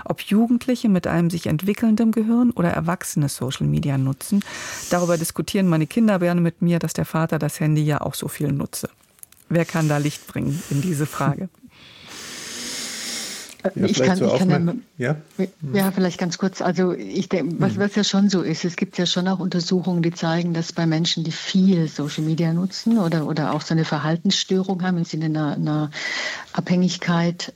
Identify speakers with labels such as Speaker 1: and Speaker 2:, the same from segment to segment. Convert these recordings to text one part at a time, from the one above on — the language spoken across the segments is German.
Speaker 1: ob Jugendliche mit einem sich entwickelndem Gehirn oder Erwachsene Social Media nutzen. Darüber diskutieren meine Kinder gerne mit mir, dass der Vater das Handy ja auch so viel nutze. Wer kann da Licht bringen in diese Frage?
Speaker 2: Ja, vielleicht ganz kurz. Also ich denke, was ja schon so ist, es gibt ja schon auch Untersuchungen, die zeigen, dass bei Menschen, die viel Social Media nutzen oder auch so eine Verhaltensstörung haben im Sinne einer Abhängigkeit,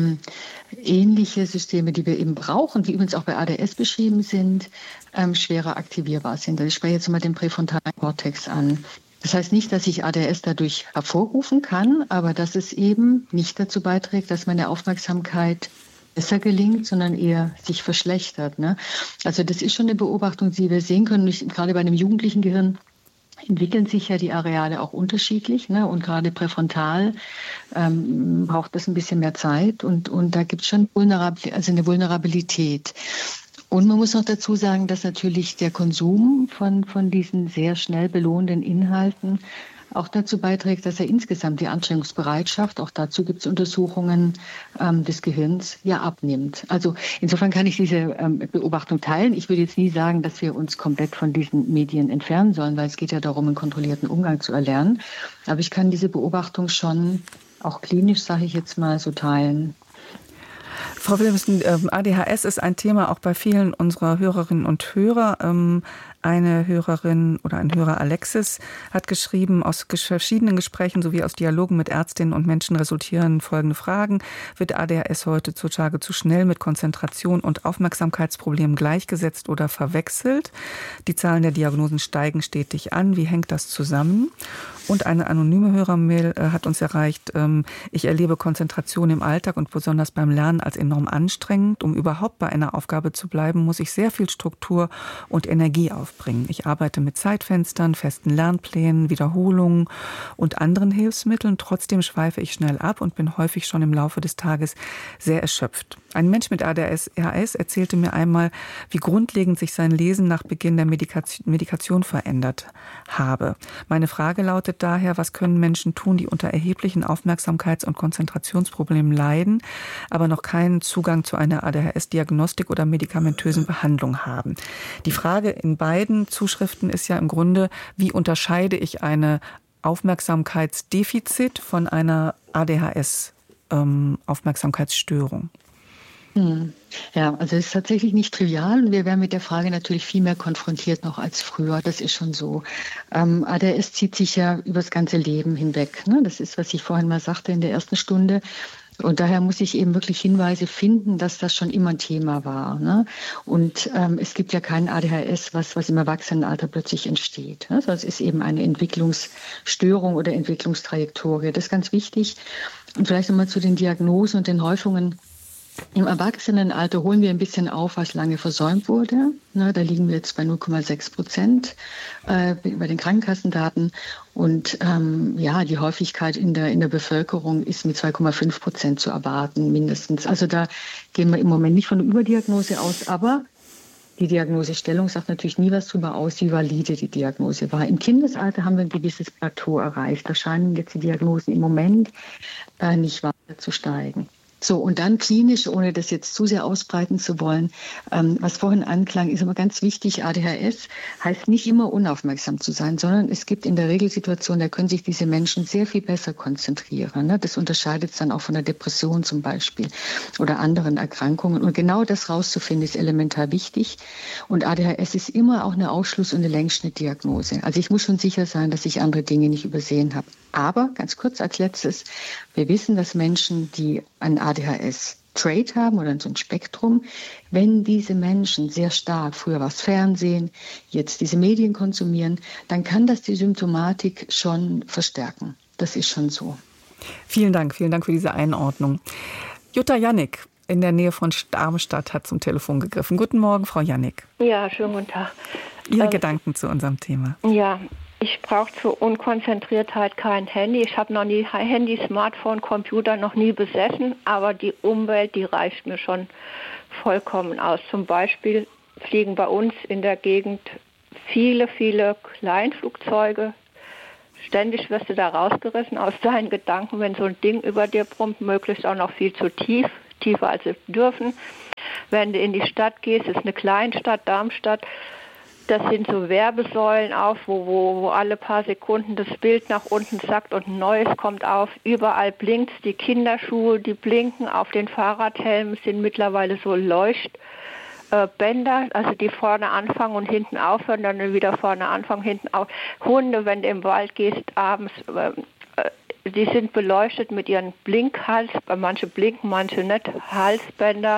Speaker 2: ähnliche Systeme, die wir eben brauchen, die übrigens auch bei ADS beschrieben sind, schwerer aktivierbar sind. Also ich spreche jetzt mal den präfrontalen Kortex an. Das heißt nicht, dass ich ADHS dadurch hervorrufen kann, aber dass es eben nicht dazu beiträgt, dass meine Aufmerksamkeit besser gelingt, sondern eher sich verschlechtert. Ne? Also das ist schon eine Beobachtung, die wir sehen können. Gerade bei einem jugendlichen Gehirn entwickeln sich ja die Areale auch unterschiedlich. Ne? Und gerade präfrontal braucht das ein bisschen mehr Zeit. Und da gibt es schon eine Vulnerabilität. Und man muss noch dazu sagen, dass natürlich der Konsum von diesen sehr schnell belohnenden Inhalten auch dazu beiträgt, dass er insgesamt die Anstrengungsbereitschaft, auch dazu gibt es Untersuchungen des Gehirns, ja abnimmt. Also insofern kann ich diese Beobachtung teilen. Ich würde jetzt nie sagen, dass wir uns komplett von diesen Medien entfernen sollen, weil es geht ja darum, einen kontrollierten Umgang zu erlernen. Aber ich kann diese Beobachtung schon auch klinisch, sage ich jetzt mal, so teilen.
Speaker 1: Frau Willemsen, ADHS ist ein Thema auch bei vielen unserer Hörerinnen und Hörer. Eine Hörerin oder ein Hörer, Alexis, hat geschrieben, aus verschiedenen Gesprächen sowie aus Dialogen mit Ärztinnen und Menschen resultieren folgende Fragen. Wird ADHS heutzutage zu schnell mit Konzentration und Aufmerksamkeitsproblemen gleichgesetzt oder verwechselt? Die Zahlen der Diagnosen steigen stetig an. Wie hängt das zusammen? Und eine anonyme Hörermail hat uns erreicht. Ich erlebe Konzentration im Alltag und besonders beim Lernen als enorm anstrengend. Um überhaupt bei einer Aufgabe zu bleiben, muss ich sehr viel Struktur und Energie aufbringen. Ich arbeite mit Zeitfenstern, festen Lernplänen, Wiederholungen und anderen Hilfsmitteln. Trotzdem schweife ich schnell ab und bin häufig schon im Laufe des Tages sehr erschöpft. Ein Mensch mit ADHS erzählte mir einmal, wie grundlegend sich sein Lesen nach Beginn der Medikation verändert habe. Meine Frage lautet daher, was können Menschen tun, die unter erheblichen Aufmerksamkeits- und Konzentrationsproblemen leiden, aber noch keinen Zugang zu einer ADHS-Diagnostik oder medikamentösen Behandlung haben? Die Frage in beiden Zuschriften ist ja im Grunde, wie unterscheide ich eine Aufmerksamkeitsdefizit von einer ADHS-Aufmerksamkeitsstörung?
Speaker 2: Ja, also es ist tatsächlich nicht trivial und wir werden mit der Frage natürlich viel mehr konfrontiert noch als früher. Das ist schon so. ADHS zieht sich ja über das ganze Leben hinweg. Ne? Das ist, was ich vorhin mal sagte in der ersten Stunde. Und daher muss ich eben wirklich Hinweise finden, dass das schon immer ein Thema war. Ne? Und es gibt ja kein ADHS, was im Erwachsenenalter plötzlich entsteht. Ne? Sondern es ist eben eine Entwicklungsstörung oder Entwicklungstrajektorie. Das ist ganz wichtig. Und vielleicht nochmal zu den Diagnosen und den Häufungen. Im Erwachsenenalter holen wir ein bisschen auf, was lange versäumt wurde. Da liegen wir jetzt bei 0,6% bei den Krankenkassendaten. Und die Häufigkeit in der Bevölkerung ist mit 2,5% zu erwarten, mindestens. Also da gehen wir im Moment nicht von einer Überdiagnose aus, aber die Diagnosestellung sagt natürlich nie was darüber aus, wie valide die Diagnose war. Im Kindesalter haben wir ein gewisses Plateau erreicht. Da scheinen jetzt die Diagnosen im Moment nicht weiter zu steigen. So, und dann klinisch, ohne das jetzt zu sehr ausbreiten zu wollen, was vorhin anklang, ist aber ganz wichtig, ADHS heißt nicht immer unaufmerksam zu sein, sondern es gibt in der Regel Situationen, da können sich diese Menschen sehr viel besser konzentrieren. Ne? Das unterscheidet es dann auch von der Depression zum Beispiel oder anderen Erkrankungen. Und genau das rauszufinden, ist elementar wichtig. Und ADHS ist immer auch eine Ausschluss- und eine Längsschnittdiagnose. Also ich muss schon sicher sein, dass ich andere Dinge nicht übersehen habe. Aber ganz kurz als letztes, wir wissen, dass Menschen, die ein ADHS-Trait haben oder so ein Spektrum, wenn diese Menschen sehr stark, früher war es Fernsehen, jetzt diese Medien konsumieren, dann kann das die Symptomatik schon verstärken. Das ist schon so.
Speaker 1: Vielen Dank für diese Einordnung. Jutta Jannik in der Nähe von Darmstadt hat zum Telefon gegriffen. Guten Morgen, Frau Jannik.
Speaker 3: Ja, schönen guten Tag.
Speaker 1: Ihre Gedanken zu unserem Thema.
Speaker 3: Ja, ich brauche zur Unkonzentriertheit kein Handy. Ich habe noch nie Handy, Smartphone, Computer noch nie besessen, aber die Umwelt, die reicht mir schon vollkommen aus. Zum Beispiel fliegen bei uns in der Gegend viele, viele Kleinflugzeuge. Ständig wirst du da rausgerissen aus deinen Gedanken, wenn so ein Ding über dir brummt, möglichst auch noch viel zu tief, tiefer als sie dürfen. wenn du in die Stadt gehst, ist eine Kleinstadt, Darmstadt, das sind so Werbesäulen auf, wo alle paar Sekunden das Bild nach unten sackt und ein neues kommt auf. Überall blinkt's, die Kinderschuhe, die blinken, auf den Fahrradhelmen sind mittlerweile so Leuchtbänder, also die vorne anfangen und hinten aufhören, dann wieder vorne anfangen, hinten auf. Hunde, wenn du im Wald gehst, abends, die sind beleuchtet mit ihren Blinkhals, manche blinken, manche nicht, Halsbänder.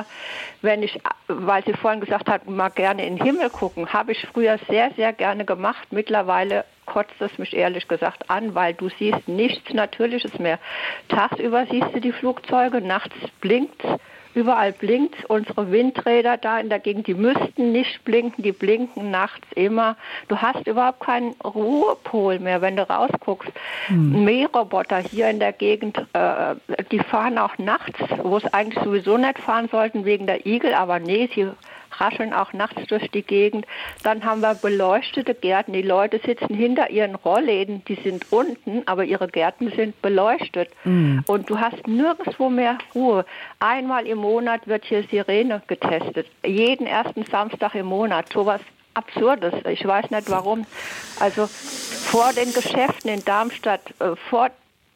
Speaker 3: Weil sie vorhin gesagt hat, mal gerne in den Himmel gucken, habe ich früher sehr, sehr gerne gemacht. Mittlerweile kotzt es mich ehrlich gesagt an, weil du siehst nichts Natürliches mehr. Tagsüber siehst du die Flugzeuge, nachts blinkt's. Überall blinkt. Unsere Windräder da in der Gegend, die müssten nicht blinken, die blinken nachts immer. Du hast überhaupt keinen Ruhepol mehr, wenn du rausguckst. Mähroboter hier in der Gegend, die fahren auch nachts, wo es eigentlich sowieso nicht fahren sollten wegen der Igel, aber nee, sie rascheln auch nachts durch die Gegend. Dann haben wir beleuchtete Gärten. Die Leute sitzen hinter ihren Rollläden, die sind unten, aber ihre Gärten sind beleuchtet. Und du hast nirgendwo mehr Ruhe. Einmal im Monat wird hier Sirene getestet. Jeden ersten Samstag im Monat. Sowas Absurdes. Ich weiß nicht warum. Also vor den Geschäften in Darmstadt, vor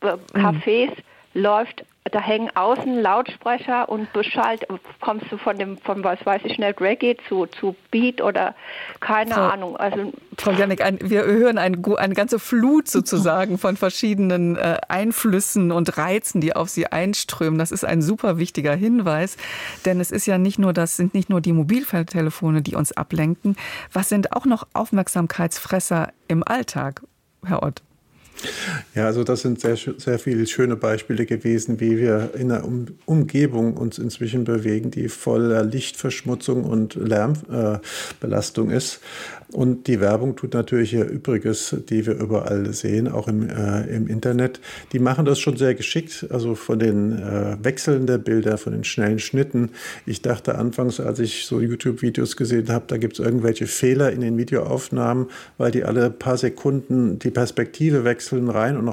Speaker 3: Cafés läuft, da hängen außen Lautsprecher und beschallt, kommst du von was weiß ich nicht, Reggae zu Beat oder keine Ahnung. Also
Speaker 1: Frau Janik, wir hören eine ganze Flut sozusagen von verschiedenen Einflüssen und Reizen, die auf Sie einströmen. Das ist ein super wichtiger Hinweis, denn es ist ja sind nicht nur die Mobiltelefone, die uns ablenken. Was sind auch noch Aufmerksamkeitsfresser im Alltag, Herr Ott?
Speaker 4: Ja, also das sind sehr, sehr viele schöne Beispiele gewesen, wie wir in einer Umgebung uns inzwischen bewegen, die voller Lichtverschmutzung und Lärmbelastung ist. Und die Werbung tut natürlich ihr Übriges, die wir überall sehen, auch im Internet. Die machen das schon sehr geschickt, also von den Wechseln der Bilder, von den schnellen Schnitten. Ich dachte anfangs, als ich so YouTube-Videos gesehen habe, da gibt es irgendwelche Fehler in den Videoaufnahmen, weil die alle paar Sekunden die Perspektive wechseln, rein und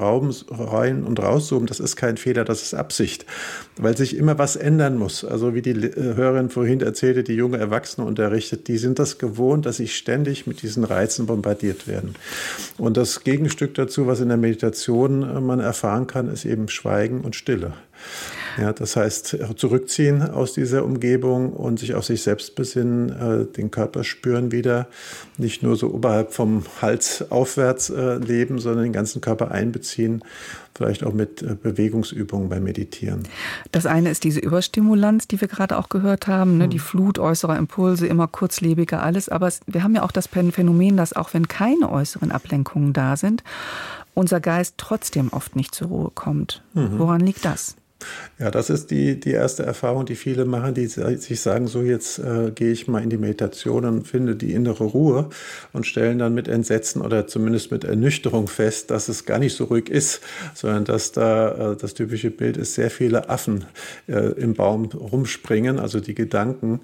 Speaker 4: rauszoomen. Das ist kein Fehler, das ist Absicht, weil sich immer was ändern muss. Also wie die Hörerin vorhin erzählte, die junge Erwachsene unterrichtet, die sind das gewohnt, dass sie ständig mit diesen Reizen bombardiert werden. Und das Gegenstück dazu, was in der Meditation man erfahren kann, ist eben Schweigen und Stille. Ja, das heißt, zurückziehen aus dieser Umgebung und sich auf sich selbst besinnen, den Körper spüren wieder, nicht nur so oberhalb vom Hals aufwärts leben, sondern den ganzen Körper einbeziehen, vielleicht auch mit Bewegungsübungen beim Meditieren.
Speaker 1: Das eine ist diese Überstimulanz, die wir gerade auch gehört haben, ne? Die Flut äußerer Impulse, immer kurzlebiger alles. Aber wir haben ja auch das Phänomen, dass auch wenn keine äußeren Ablenkungen da sind, unser Geist trotzdem oft nicht zur Ruhe kommt. Woran liegt das?
Speaker 4: Ja, das ist die erste Erfahrung, die viele machen, die sich sagen, so jetzt gehe ich mal in die Meditation und finde die innere Ruhe und stellen dann mit Entsetzen oder zumindest mit Ernüchterung fest, dass es gar nicht so ruhig ist, sondern dass da das typische Bild ist, sehr viele Affen im Baum rumspringen, also die Gedanken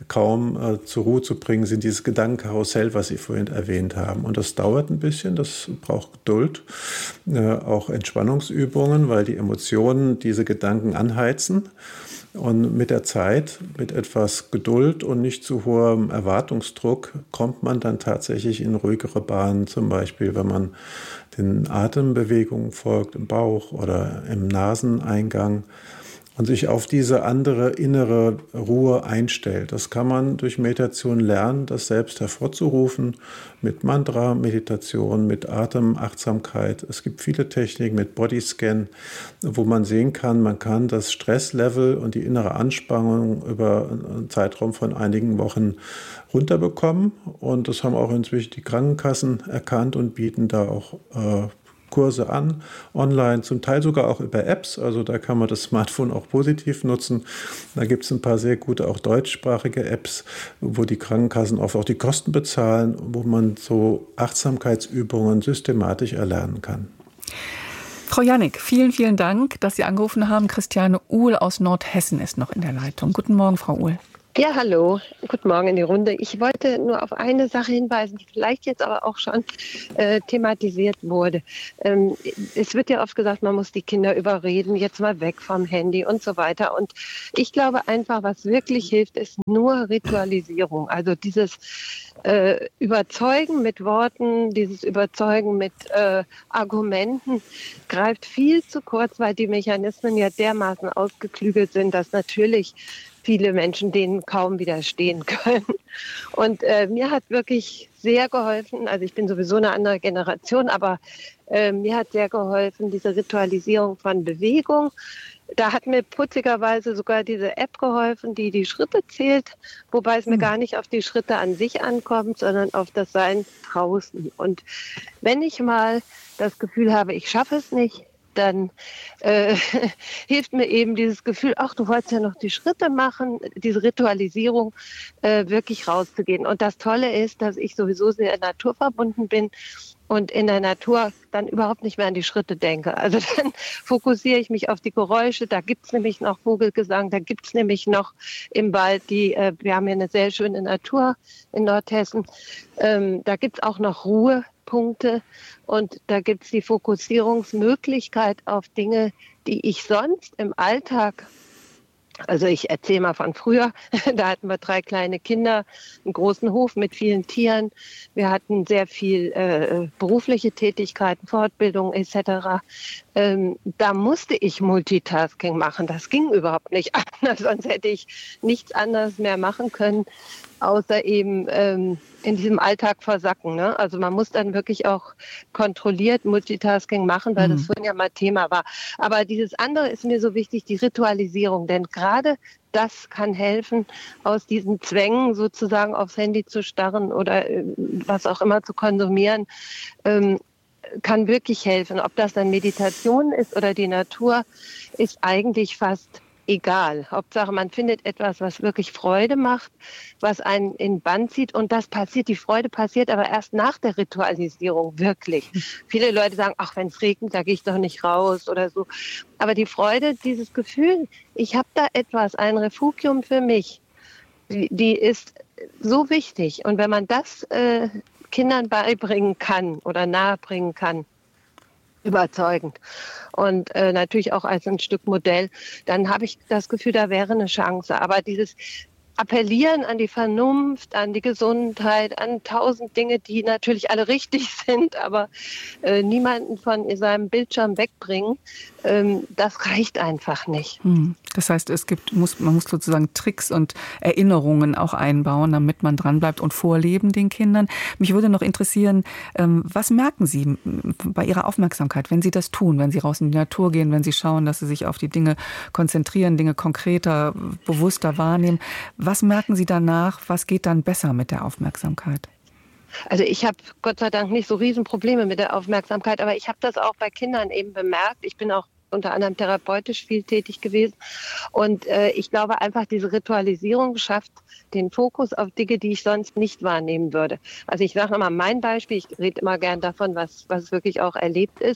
Speaker 4: kaum zur Ruhe zu bringen, sind dieses Gedankenkarussell, was Sie vorhin erwähnt haben. Und das dauert ein bisschen, das braucht Geduld, auch Entspannungsübungen, weil die Emotionen diese Gedanken anheizen. Und mit der Zeit, mit etwas Geduld und nicht zu hohem Erwartungsdruck, kommt man dann tatsächlich in ruhigere Bahnen. Zum Beispiel, wenn man den Atembewegungen folgt, im Bauch oder im Naseneingang und sich auf diese andere innere Ruhe einstellt. Das kann man durch Meditation lernen, das selbst hervorzurufen, mit Mantra, Meditation, mit Atemachtsamkeit. Es gibt viele Techniken mit Bodyscan, wo man sehen kann, man kann das Stresslevel und die innere Anspannung über einen Zeitraum von einigen Wochen runterbekommen. Und das haben auch inzwischen die Krankenkassen erkannt und bieten da auch Kurse an, online, zum Teil sogar auch über Apps, also da kann man das Smartphone auch positiv nutzen. Da gibt es ein paar sehr gute, auch deutschsprachige Apps, wo die Krankenkassen oft auch die Kosten bezahlen, wo man so Achtsamkeitsübungen systematisch erlernen kann.
Speaker 1: Frau Janik, vielen, vielen Dank, dass Sie angerufen haben. Christiane Uhl aus Nordhessen ist noch in der Leitung. Guten Morgen, Frau Uhl.
Speaker 5: Ja, hallo. Guten Morgen in die Runde. Ich wollte nur auf eine Sache hinweisen, die vielleicht jetzt aber auch schon thematisiert wurde. Es wird ja oft gesagt, man muss die Kinder überreden, jetzt mal weg vom Handy und so weiter. Und ich glaube einfach, was wirklich hilft, ist nur Ritualisierung. Also dieses Überzeugen mit Worten, dieses Überzeugen mit Argumenten greift viel zu kurz, weil die Mechanismen ja dermaßen ausgeklügelt sind, dass natürlich viele Menschen denen kaum widerstehen können. Und mir hat wirklich sehr geholfen, also ich bin sowieso eine andere Generation, aber mir hat sehr geholfen, diese Ritualisierung von Bewegung. Da hat mir putzigerweise sogar diese App geholfen, die die Schritte zählt, wobei es mir gar nicht auf die Schritte an sich ankommt, sondern auf das Sein draußen. Und wenn ich mal das Gefühl habe, ich schaffe es nicht, dann hilft mir eben dieses Gefühl, ach, du wolltest ja noch die Schritte machen, diese Ritualisierung, wirklich rauszugehen. Und das Tolle ist, dass ich sowieso sehr naturverbunden bin und in der Natur dann überhaupt nicht mehr an die Schritte denke. Also dann fokussiere ich mich auf die Geräusche. Da gibt es nämlich noch Vogelgesang, da gibt es nämlich noch im Wald wir haben hier eine sehr schöne Natur in Nordhessen. Da gibt es auch noch Ruhepunkte und da gibt es die Fokussierungsmöglichkeit auf Dinge, die ich sonst im Alltag, also ich erzähle mal von früher, da hatten wir 3 kleine Kinder, einen großen Hof mit vielen Tieren, wir hatten sehr viel berufliche Tätigkeiten, Fortbildung etc. Da musste ich Multitasking machen, das ging überhaupt nicht anders, sonst hätte ich nichts anderes mehr machen können, außer eben in diesem Alltag versacken. Ne? Also man muss dann wirklich auch kontrolliert Multitasking machen, weil das vorhin ja mal Thema war. Aber dieses andere ist mir so wichtig, die Ritualisierung. Denn gerade das kann helfen, aus diesen Zwängen sozusagen aufs Handy zu starren oder was auch immer zu konsumieren, kann wirklich helfen. Ob das dann Meditation ist oder die Natur, ist eigentlich fast egal. Hauptsache, man findet etwas, was wirklich Freude macht, was einen in den Bann zieht. Und das passiert, die Freude passiert aber erst nach der Ritualisierung, wirklich. Viele Leute sagen, ach, wenn es regnet, da gehe ich doch nicht raus oder so. Aber die Freude, dieses Gefühl, ich habe da etwas, ein Refugium für mich, die ist so wichtig. Und wenn man das Kindern beibringen kann oder nahebringen kann, überzeugend und natürlich auch als ein Stück Modell, dann habe ich das Gefühl, da wäre eine Chance. Aber dieses Appellieren an die Vernunft, an die Gesundheit, an 1000 Dinge, die natürlich alle richtig sind, aber niemanden von seinem Bildschirm wegbringen, das reicht einfach nicht.
Speaker 1: Das heißt, man muss sozusagen Tricks und Erinnerungen auch einbauen, damit man dranbleibt und vorleben den Kindern. Mich würde noch interessieren, was merken Sie bei Ihrer Aufmerksamkeit, wenn Sie das tun, wenn Sie raus in die Natur gehen, wenn Sie schauen, dass Sie sich auf die Dinge konzentrieren, Dinge konkreter, bewusster wahrnehmen. Was merken Sie danach? Was geht dann besser mit der Aufmerksamkeit?
Speaker 5: Also ich habe Gott sei Dank nicht so Riesenprobleme mit der Aufmerksamkeit, aber ich habe das auch bei Kindern eben bemerkt. Ich bin auch unter anderem therapeutisch viel tätig gewesen. Und ich glaube einfach, diese Ritualisierung schafft den Fokus auf Dinge, die ich sonst nicht wahrnehmen würde. Also ich sage nochmal mein Beispiel, ich rede immer gern davon, was wirklich auch erlebt ist.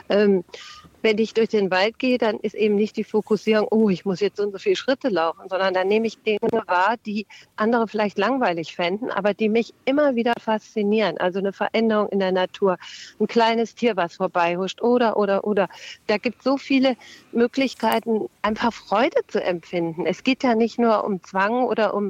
Speaker 5: Wenn ich durch den Wald gehe, dann ist eben nicht die Fokussierung, oh, ich muss jetzt so und so viele Schritte laufen, sondern dann nehme ich Dinge wahr, die andere vielleicht langweilig fänden, aber die mich immer wieder faszinieren. Also eine Veränderung in der Natur, ein kleines Tier, was vorbeihuscht oder. Da gibt es so viele Möglichkeiten, einfach Freude zu empfinden. Es geht ja nicht nur um Zwang oder um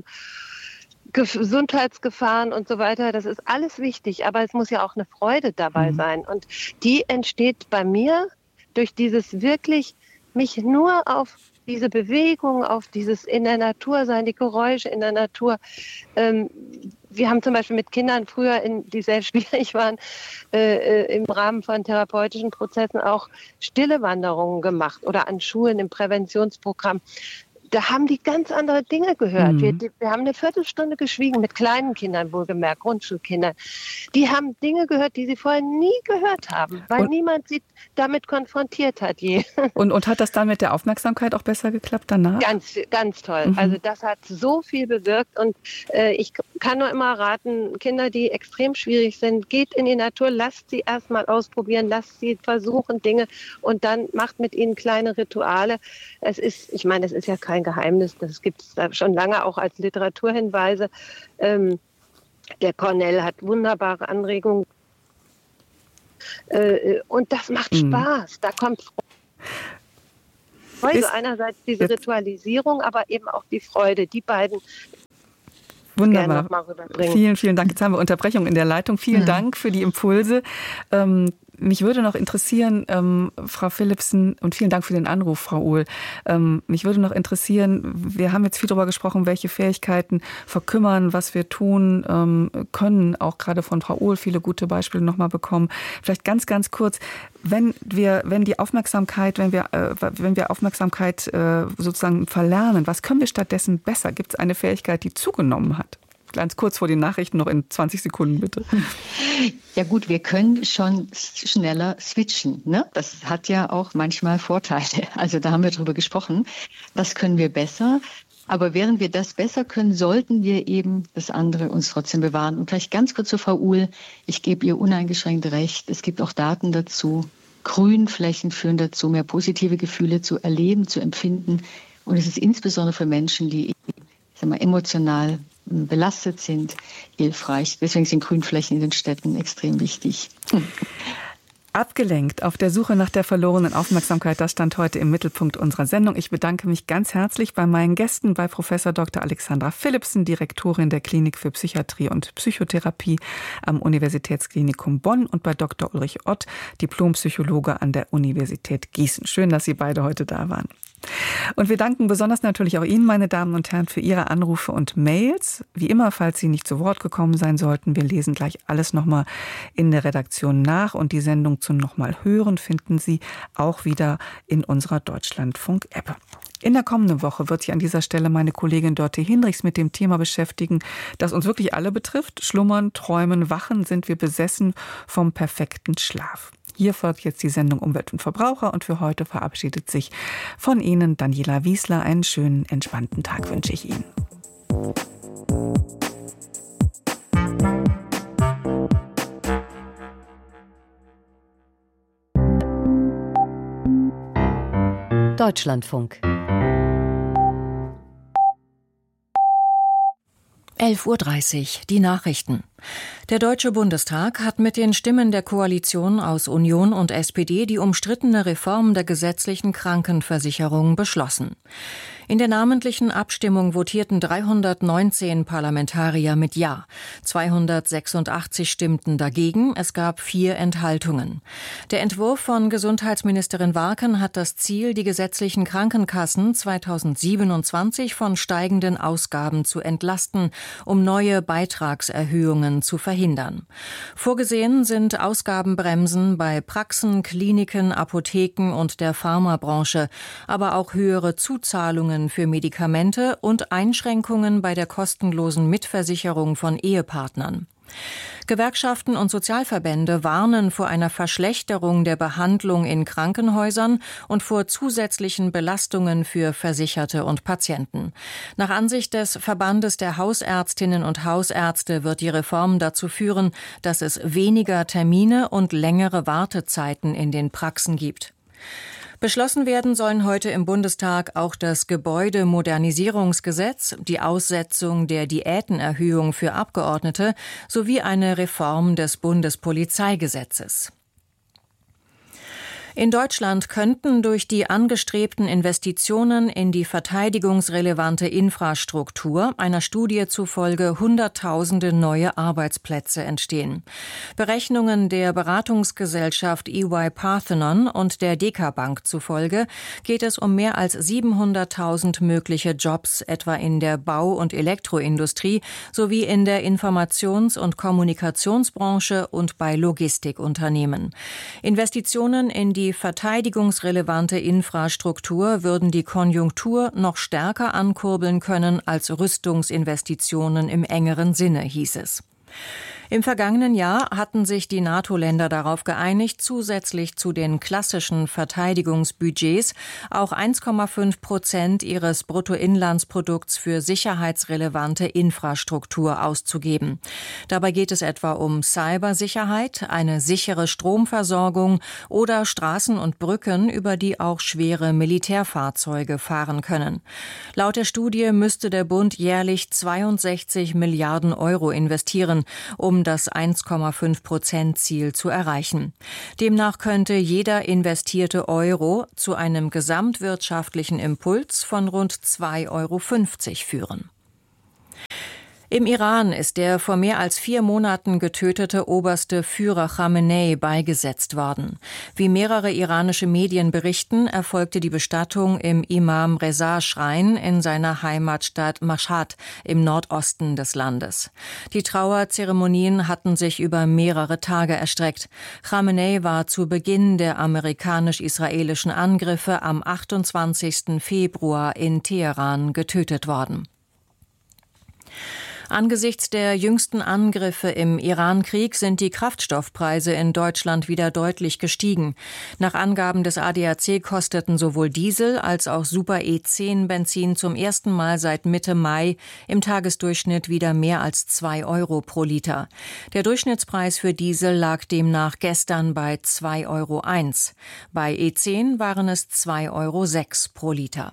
Speaker 5: Gesundheitsgefahren und so weiter, das ist alles wichtig, aber es muss ja auch eine Freude dabei sein. Und die entsteht bei mir durch dieses wirklich mich nur auf diese Bewegung, auf dieses in der Natur sein, die Geräusche in der Natur. Wir haben zum Beispiel mit Kindern früher, die sehr schwierig waren, im Rahmen von therapeutischen Prozessen auch stille Wanderungen gemacht oder an Schulen im Präventionsprogramm. Da haben die ganz andere Dinge gehört. Wir haben eine Viertelstunde geschwiegen, mit kleinen Kindern wohlgemerkt, Grundschulkindern. Die haben Dinge gehört, die sie vorher nie gehört haben, weil niemand sie damit konfrontiert hat je.
Speaker 1: Und hat das dann mit der Aufmerksamkeit auch besser geklappt danach?
Speaker 5: Ganz, ganz toll. Also das hat so viel bewirkt und ich kann nur immer raten, Kinder, die extrem schwierig sind, geht in die Natur, lasst sie erstmal ausprobieren, lasst sie versuchen Dinge und dann macht mit ihnen kleine Rituale. Es ist ja kein kein Geheimnis. Das gibt es schon lange auch als Literaturhinweise. Der Cornell hat wunderbare Anregungen. Und das macht Spaß. Da kommt Freude. Einerseits diese Ritualisierung, aber eben auch die Freude. Die beiden
Speaker 1: wunderbar. Vielen, vielen Dank. Jetzt haben wir Unterbrechung in der Leitung. Vielen Dank für die Impulse. Mich würde noch interessieren, Frau Philipsen, und vielen Dank für den Anruf, Frau Uhl. Mich würde noch interessieren, wir haben jetzt viel darüber gesprochen, welche Fähigkeiten verkümmern, was wir tun können, auch gerade von Frau Uhl viele gute Beispiele nochmal bekommen. Vielleicht ganz, ganz kurz, wenn wir Aufmerksamkeit sozusagen verlernen, was können wir stattdessen besser? Gibt es eine Fähigkeit, die zugenommen hat? Ganz kurz vor den Nachrichten, noch in 20 Sekunden, bitte.
Speaker 2: Ja gut, wir können schon schneller switchen, ne? Das hat ja auch manchmal Vorteile. Also da haben wir drüber gesprochen. Das können wir besser. Aber während wir das besser können, sollten wir eben das andere uns trotzdem bewahren. Und vielleicht ganz kurz zu Frau Uhl. Ich gebe ihr uneingeschränkt recht. Es gibt auch Daten dazu. Grünflächen führen dazu, mehr positive Gefühle zu erleben, zu empfinden. Und es ist insbesondere für Menschen, die emotional belastet sind, hilfreich. Deswegen sind Grünflächen in den Städten extrem wichtig.
Speaker 1: Abgelenkt auf der Suche nach der verlorenen Aufmerksamkeit, das stand heute im Mittelpunkt unserer Sendung. Ich bedanke mich ganz herzlich bei meinen Gästen, bei Professor Dr. Alexandra Philipsen, Direktorin der Klinik für Psychiatrie und Psychotherapie am Universitätsklinikum Bonn, und bei Dr. Ulrich Ott, Diplompsychologe an der Universität Gießen. Schön, dass Sie beide heute da waren. Und wir danken besonders natürlich auch Ihnen, meine Damen und Herren, für Ihre Anrufe und Mails. Wie immer, falls Sie nicht zu Wort gekommen sein sollten, wir lesen gleich alles nochmal in der Redaktion nach, und die Sendung zum nochmal hören finden Sie auch wieder in unserer Deutschlandfunk-App. In der kommenden Woche wird sich an dieser Stelle meine Kollegin Dörte Hinrichs mit dem Thema beschäftigen, das uns wirklich alle betrifft. Schlummern, träumen, wachen, sind wir besessen vom perfekten Schlaf. Hier folgt jetzt die Sendung Umwelt und Verbraucher, und für heute verabschiedet sich von Ihnen Daniela Wiesler. Einen schönen, entspannten Tag wünsche ich Ihnen.
Speaker 6: Deutschlandfunk 11:30 Uhr, die Nachrichten. Der Deutsche Bundestag hat mit den Stimmen der Koalition aus Union und SPD die umstrittene Reform der gesetzlichen Krankenversicherung beschlossen. In der namentlichen Abstimmung votierten 319 Parlamentarier mit Ja, 286 stimmten dagegen, es gab 4 Enthaltungen. Der Entwurf von Gesundheitsministerin Warken hat das Ziel, die gesetzlichen Krankenkassen 2027 von steigenden Ausgaben zu entlasten, um neue Beitragserhöhungen zu verhindern. Vorgesehen sind Ausgabenbremsen bei Praxen, Kliniken, Apotheken und der Pharmabranche, aber auch höhere Zuzahlungen für Medikamente und Einschränkungen bei der kostenlosen Mitversicherung von Ehepartnern. Gewerkschaften und Sozialverbände warnen vor einer Verschlechterung der Behandlung in Krankenhäusern und vor zusätzlichen Belastungen für Versicherte und Patienten. Nach Ansicht des Verbandes der Hausärztinnen und Hausärzte wird die Reform dazu führen, dass es weniger Termine und längere Wartezeiten in den Praxen gibt. Beschlossen werden sollen heute im Bundestag auch das Gebäudemodernisierungsgesetz, die Aussetzung der Diätenerhöhung für Abgeordnete sowie eine Reform des Bundespolizeigesetzes. In Deutschland könnten durch die angestrebten Investitionen in die verteidigungsrelevante Infrastruktur einer Studie zufolge Hunderttausende neue Arbeitsplätze entstehen. Berechnungen der Beratungsgesellschaft EY Parthenon und der DK Bank zufolge geht es um mehr als 700.000 mögliche Jobs, etwa in der Bau- und Elektroindustrie sowie in der Informations- und Kommunikationsbranche und bei Logistikunternehmen. Investitionen in die verteidigungsrelevante Infrastruktur würden die Konjunktur noch stärker ankurbeln können als Rüstungsinvestitionen im engeren Sinne, hieß es. Im vergangenen Jahr hatten sich die NATO-Länder darauf geeinigt, zusätzlich zu den klassischen Verteidigungsbudgets auch 1,5% ihres Bruttoinlandsprodukts für sicherheitsrelevante Infrastruktur auszugeben. Dabei geht es etwa um Cybersicherheit, eine sichere Stromversorgung oder Straßen und Brücken, über die auch schwere Militärfahrzeuge fahren können. Laut der Studie müsste der Bund jährlich 62 Milliarden Euro investieren, um das 1,5%-Ziel zu erreichen. Demnach könnte jeder investierte Euro zu einem gesamtwirtschaftlichen Impuls von rund 2,50 Euro führen. Im Iran ist der vor mehr als 4 Monaten getötete oberste Führer Khamenei beigesetzt worden. Wie mehrere iranische Medien berichten, erfolgte die Bestattung im Imam-Reza-Schrein in seiner Heimatstadt Mashhad im Nordosten des Landes. Die Trauerzeremonien hatten sich über mehrere Tage erstreckt. Khamenei war zu Beginn der amerikanisch-israelischen Angriffe am 28. Februar in Teheran getötet worden. Angesichts der jüngsten Angriffe im Iran-Krieg sind die Kraftstoffpreise in Deutschland wieder deutlich gestiegen. Nach Angaben des ADAC kosteten sowohl Diesel als auch Super E10 Benzin zum ersten Mal seit Mitte Mai im Tagesdurchschnitt wieder mehr als 2 Euro pro Liter. Der Durchschnittspreis für Diesel lag demnach gestern bei 2,01 Euro. Bei E10 waren es 2,06 Euro pro Liter.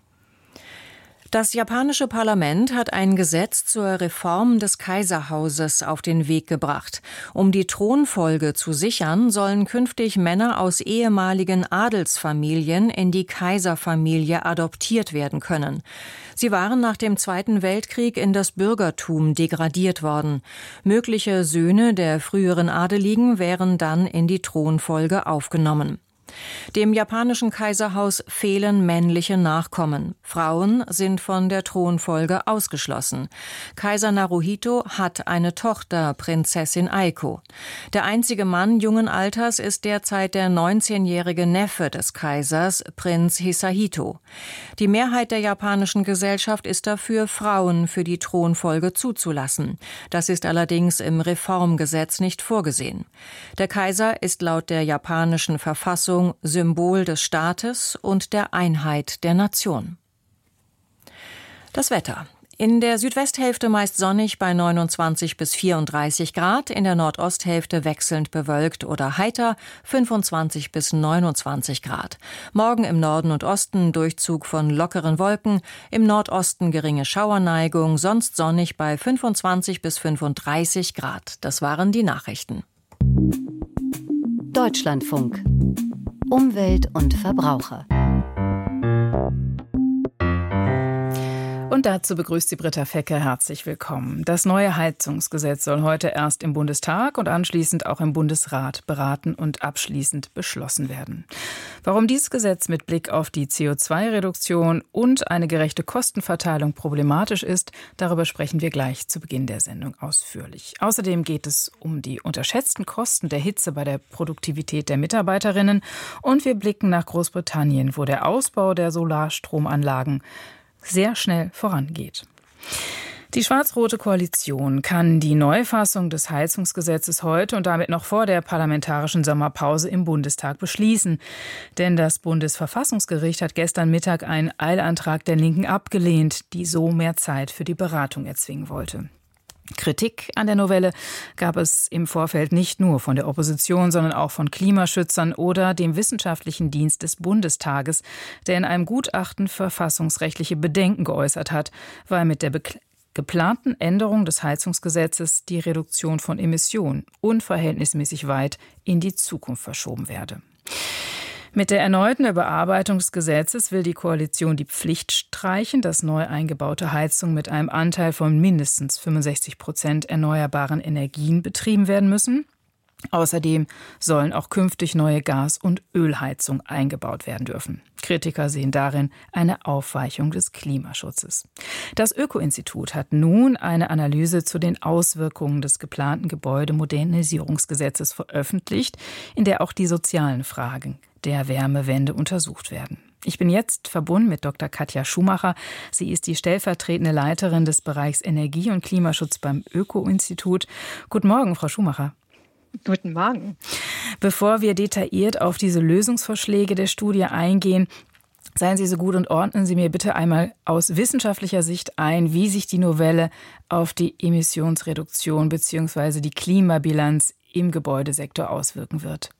Speaker 6: Das japanische Parlament hat ein Gesetz zur Reform des Kaiserhauses auf den Weg gebracht. Um die Thronfolge zu sichern, sollen künftig Männer aus ehemaligen Adelsfamilien in die Kaiserfamilie adoptiert werden können. Sie waren nach dem Zweiten Weltkrieg in das Bürgertum degradiert worden. Mögliche Söhne der früheren Adeligen wären dann in die Thronfolge aufgenommen. Dem japanischen Kaiserhaus fehlen männliche Nachkommen. Frauen sind von der Thronfolge ausgeschlossen. Kaiser Naruhito hat eine Tochter, Prinzessin Aiko. Der einzige Mann jungen Alters ist derzeit der 19-jährige Neffe des Kaisers, Prinz Hisahito. Die Mehrheit der japanischen Gesellschaft ist dafür, Frauen für die Thronfolge zuzulassen. Das ist allerdings im Reformgesetz nicht vorgesehen. Der Kaiser ist laut der japanischen Verfassung Symbol des Staates und der Einheit der Nation. Das Wetter. In der Südwesthälfte meist sonnig bei 29 bis 34 Grad, in der Nordosthälfte wechselnd bewölkt oder heiter 25 bis 29 Grad. Morgen im Norden und Osten Durchzug von lockeren Wolken, im Nordosten geringe Schauerneigung, sonst sonnig bei 25 bis 35 Grad. Das waren die Nachrichten.
Speaker 7: Deutschlandfunk. Umwelt und Verbraucher.
Speaker 1: Und dazu begrüßt sie Britta Fecke. Herzlich willkommen. Das neue Heizungsgesetz soll heute erst im Bundestag und anschließend auch im Bundesrat beraten und abschließend beschlossen werden. Warum dieses Gesetz mit Blick auf die CO2-Reduktion und eine gerechte Kostenverteilung problematisch ist, darüber sprechen wir gleich zu Beginn der Sendung ausführlich. Außerdem geht es um die unterschätzten Kosten der Hitze bei der Produktivität der Mitarbeiterinnen und wir blicken nach Großbritannien, wo der Ausbau der Solarstromanlagen sehr schnell vorangeht. Die schwarz-rote Koalition kann die Neufassung des Heizungsgesetzes heute und damit noch vor der parlamentarischen Sommerpause im Bundestag beschließen. Denn das Bundesverfassungsgericht hat gestern Mittag einen Eilantrag der Linken abgelehnt, die so mehr Zeit für die Beratung erzwingen wollte. Kritik an der Novelle gab es im Vorfeld nicht nur von der Opposition, sondern auch von Klimaschützern oder dem Wissenschaftlichen Dienst des Bundestages, der in einem Gutachten verfassungsrechtliche Bedenken geäußert hat, weil mit der geplanten Änderung des Heizungsgesetzes die Reduktion von Emissionen unverhältnismäßig weit in die Zukunft verschoben werde. Mit der erneuten Überarbeitung des Gesetzes will die Koalition die Pflicht streichen, dass neu eingebaute Heizungen mit einem Anteil von mindestens 65% erneuerbaren Energien betrieben werden müssen. Außerdem sollen auch künftig neue Gas- und Ölheizungen eingebaut werden dürfen. Kritiker sehen darin eine Aufweichung des Klimaschutzes. Das Öko-Institut hat nun eine Analyse zu den Auswirkungen des geplanten Gebäudemodernisierungsgesetzes veröffentlicht, in der auch die sozialen Fragen der Wärmewende untersucht werden.
Speaker 8: Ich bin jetzt verbunden mit Dr. Katja Schumacher. Sie ist die stellvertretende Leiterin des Bereichs Energie- und Klimaschutz beim Öko-Institut. Guten Morgen, Frau Schumacher.
Speaker 9: Guten Morgen.
Speaker 8: Bevor wir detailliert auf diese Lösungsvorschläge der Studie eingehen, seien Sie so gut und ordnen Sie mir bitte einmal aus wissenschaftlicher Sicht ein, wie sich die Novelle auf die Emissionsreduktion bzw. die Klimabilanz im Gebäudesektor auswirken wird.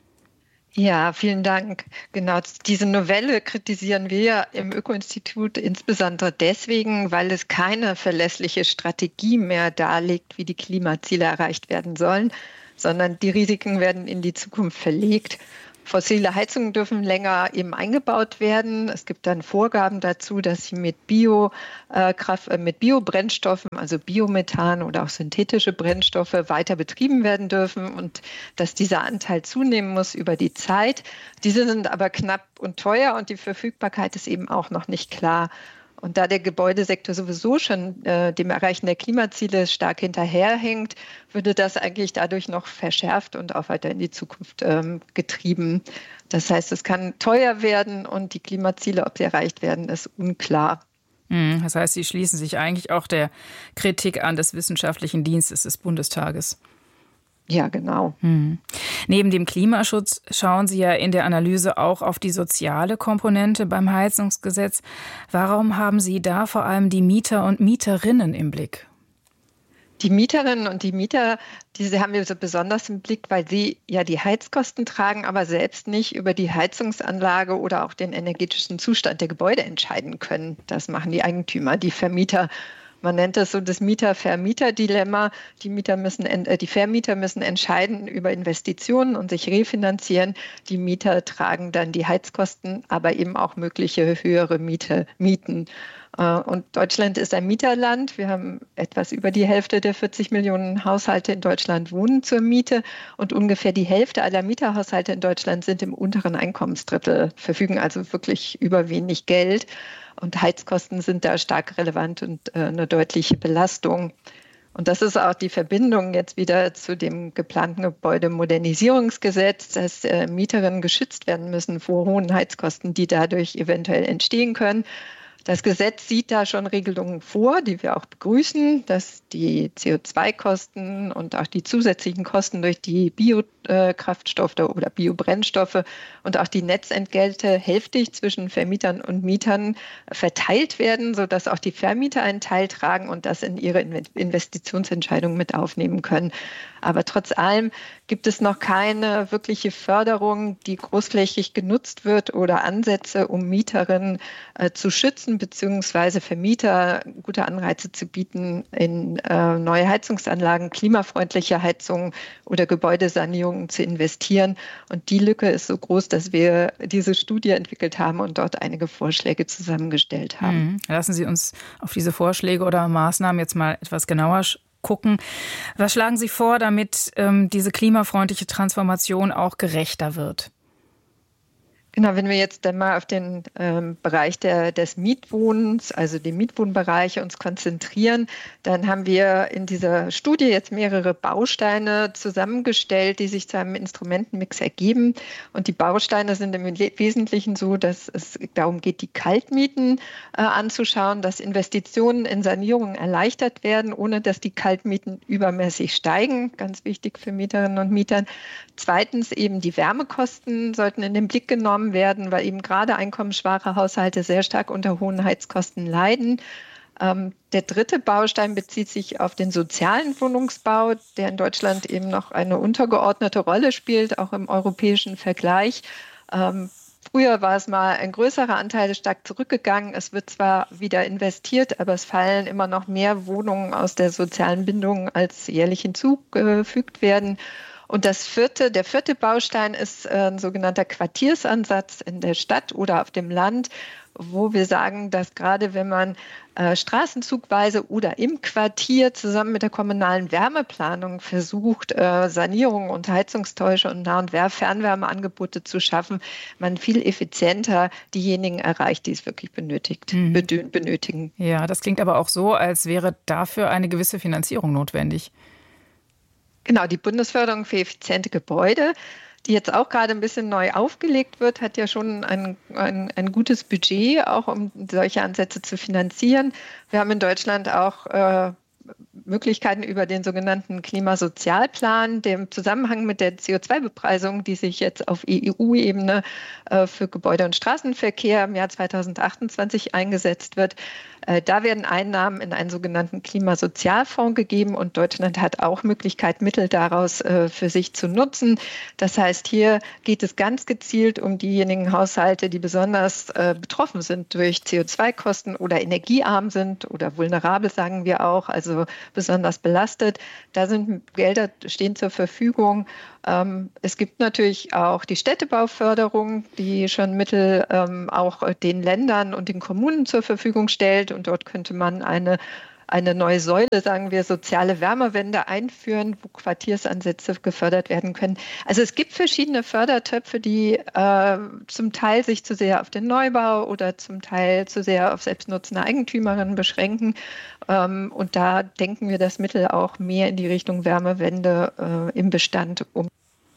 Speaker 9: Ja, vielen Dank. Genau, diese Novelle kritisieren wir im Öko-Institut insbesondere deswegen, weil es keine verlässliche Strategie mehr darlegt, wie die Klimaziele erreicht werden sollen, sondern die Risiken werden in die Zukunft verlegt. Fossile Heizungen dürfen länger eben eingebaut werden. Es gibt dann Vorgaben dazu, dass sie mit Biobrennstoffen, also Biomethan oder auch synthetische Brennstoffe weiter betrieben werden dürfen und dass dieser Anteil zunehmen muss über die Zeit. Diese sind aber knapp und teuer und die Verfügbarkeit ist eben auch noch nicht klar. Und da der Gebäudesektor sowieso schon dem Erreichen der Klimaziele stark hinterherhängt, würde das eigentlich dadurch noch verschärft und auch weiter in die Zukunft getrieben. Das heißt, es kann teuer werden und die Klimaziele, ob sie erreicht werden, ist unklar.
Speaker 8: Das heißt, Sie schließen sich eigentlich auch der Kritik an des Wissenschaftlichen Dienstes des Bundestages.
Speaker 9: Ja, genau.
Speaker 8: Neben dem Klimaschutz schauen Sie ja in der Analyse auch auf die soziale Komponente beim Heizungsgesetz. Warum haben Sie da vor allem die Mieter und Mieterinnen im Blick?
Speaker 9: Die Mieterinnen und die Mieter, diese haben wir so besonders im Blick, weil sie ja die Heizkosten tragen, aber selbst nicht über die Heizungsanlage oder auch den energetischen Zustand der Gebäude entscheiden können. Das machen die Eigentümer, die Vermieter. Man nennt das so das Mieter-Vermieter-Dilemma. Die Vermieter müssen entscheiden über Investitionen und sich refinanzieren. Die Mieter tragen dann die Heizkosten, aber eben auch mögliche höhere Mieten. Und Deutschland ist ein Mieterland. Wir haben etwas über die Hälfte der 40 Millionen Haushalte in Deutschland wohnen zur Miete. Und ungefähr die Hälfte aller Mieterhaushalte in Deutschland sind im unteren Einkommensdrittel, verfügen also wirklich über wenig Geld. Und Heizkosten sind da stark relevant und eine deutliche Belastung. Und das ist auch die Verbindung jetzt wieder zu dem geplanten Gebäudemodernisierungsgesetz, dass Mieterinnen geschützt werden müssen vor hohen Heizkosten, die dadurch eventuell entstehen können. Das Gesetz sieht da schon Regelungen vor, die wir auch begrüßen, dass die CO2-Kosten und auch die zusätzlichen Kosten durch die Biokraftstoffe oder Biobrennstoffe und auch die Netzentgelte hälftig zwischen Vermietern und Mietern verteilt werden, sodass auch die Vermieter einen Teil tragen und das in ihre Investitionsentscheidungen mit aufnehmen können. Aber trotz allem gibt es noch keine wirkliche Förderung, die großflächig genutzt wird oder Ansätze, um Mieterinnen zu schützen, beziehungsweise Vermieter gute Anreize zu bieten, in neue Heizungsanlagen, klimafreundliche Heizungen oder Gebäudesanierungen zu investieren. Und die Lücke ist so groß, dass wir diese Studie entwickelt haben und dort einige Vorschläge zusammengestellt haben.
Speaker 8: Lassen Sie uns auf diese Vorschläge oder Maßnahmen jetzt mal etwas genauer gucken. Was schlagen Sie vor, damit diese klimafreundliche Transformation auch gerechter wird?
Speaker 9: Genau, wenn wir jetzt dann mal auf den Bereich des Mietwohnens, also die Mietwohnbereiche uns konzentrieren, dann haben wir in dieser Studie jetzt mehrere Bausteine zusammengestellt, die sich zu einem Instrumentenmix ergeben. Und die Bausteine sind im Wesentlichen so, dass es darum geht, die Kaltmieten anzuschauen, dass Investitionen in Sanierungen erleichtert werden, ohne dass die Kaltmieten übermäßig steigen. Ganz wichtig für Mieterinnen und Mieter. Zweitens eben die Wärmekosten sollten in den Blick genommen werden, weil eben gerade einkommensschwache Haushalte sehr stark unter hohen Heizkosten leiden. Der dritte Baustein bezieht sich auf den sozialen Wohnungsbau, der in Deutschland eben noch eine untergeordnete Rolle spielt, auch im europäischen Vergleich. Früher war es mal ein größerer Anteil stark zurückgegangen. Es wird zwar wieder investiert, aber es fallen immer noch mehr Wohnungen aus der sozialen Bindung, als jährlich hinzugefügt werden. Und der vierte Baustein ist ein sogenannter Quartiersansatz in der Stadt oder auf dem Land, wo wir sagen, dass gerade wenn man straßenzugweise oder im Quartier zusammen mit der kommunalen Wärmeplanung versucht, Sanierungen und Heizungstäusche und Nah- und Fernwärmeangebote zu schaffen, man viel effizienter diejenigen erreicht, die es wirklich benötigen.
Speaker 8: Ja, das klingt aber auch so, als wäre dafür eine gewisse Finanzierung notwendig.
Speaker 9: Genau, die Bundesförderung für effiziente Gebäude, die jetzt auch gerade ein bisschen neu aufgelegt wird, hat ja schon ein gutes Budget, auch um solche Ansätze zu finanzieren. Wir haben in Deutschland auch Möglichkeiten über den sogenannten Klimasozialplan, der im Zusammenhang mit der CO2-Bepreisung, die sich jetzt auf EU-Ebene für Gebäude- und Straßenverkehr im Jahr 2028 eingesetzt wird. Da werden Einnahmen in einen sogenannten Klimasozialfonds gegeben und Deutschland hat auch Möglichkeit, Mittel daraus für sich zu nutzen. Das heißt, hier geht es ganz gezielt um diejenigen Haushalte, die besonders betroffen sind durch CO2-Kosten oder energiearm sind oder vulnerabel, sagen wir auch, also besonders belastet. Da sind Gelder, stehen zur Verfügung. Es gibt natürlich auch die Städtebauförderung, die schon Mittel auch den Ländern und den Kommunen zur Verfügung stellt. Und dort könnte man eine neue Säule, sagen wir, soziale Wärmewende einführen, wo Quartiersansätze gefördert werden können. Also es gibt verschiedene Fördertöpfe, die zum Teil sich zu sehr auf den Neubau oder zum Teil zu sehr auf selbstnutzende Eigentümerinnen beschränken. Und da denken wir, dass Mittel auch mehr in die Richtung Wärmewende im Bestand umgehen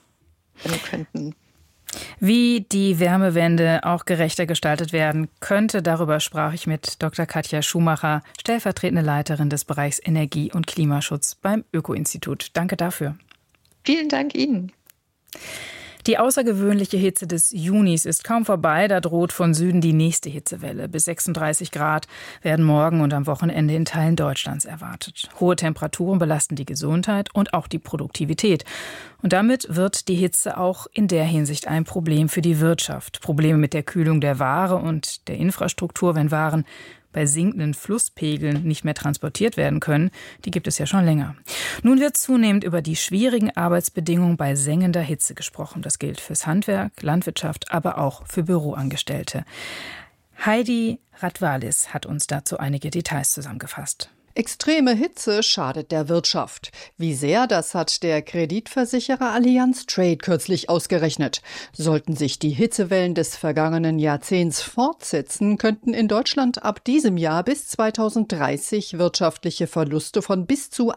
Speaker 9: könnten.
Speaker 8: Wie die Wärmewende auch gerechter gestaltet werden könnte, darüber sprach ich mit Dr. Katja Schumacher, stellvertretende Leiterin des Bereichs Energie- und Klimaschutz beim Öko-Institut. Danke dafür.
Speaker 9: Vielen Dank Ihnen.
Speaker 8: Die außergewöhnliche Hitze des Junis ist kaum vorbei. Da droht von Süden die nächste Hitzewelle. Bis 36 Grad werden morgen und am Wochenende in Teilen Deutschlands erwartet. Hohe Temperaturen belasten die Gesundheit und auch die Produktivität. Und damit wird die Hitze auch in der Hinsicht ein Problem für die Wirtschaft. Probleme mit der Kühlung der Ware und der Infrastruktur, wenn Waren bei sinkenden Flusspegeln nicht mehr transportiert werden können, die gibt es ja schon länger. Nun wird zunehmend über die schwierigen Arbeitsbedingungen bei sengender Hitze gesprochen. Das gilt fürs Handwerk, Landwirtschaft, aber auch für Büroangestellte. Heidi Radwalis hat uns dazu einige Details zusammengefasst.
Speaker 10: Extreme Hitze schadet der Wirtschaft. Wie sehr, das hat der Kreditversicherer Allianz Trade kürzlich ausgerechnet. Sollten sich die Hitzewellen des vergangenen Jahrzehnts fortsetzen, könnten in Deutschland ab diesem Jahr bis 2030 wirtschaftliche Verluste von bis zu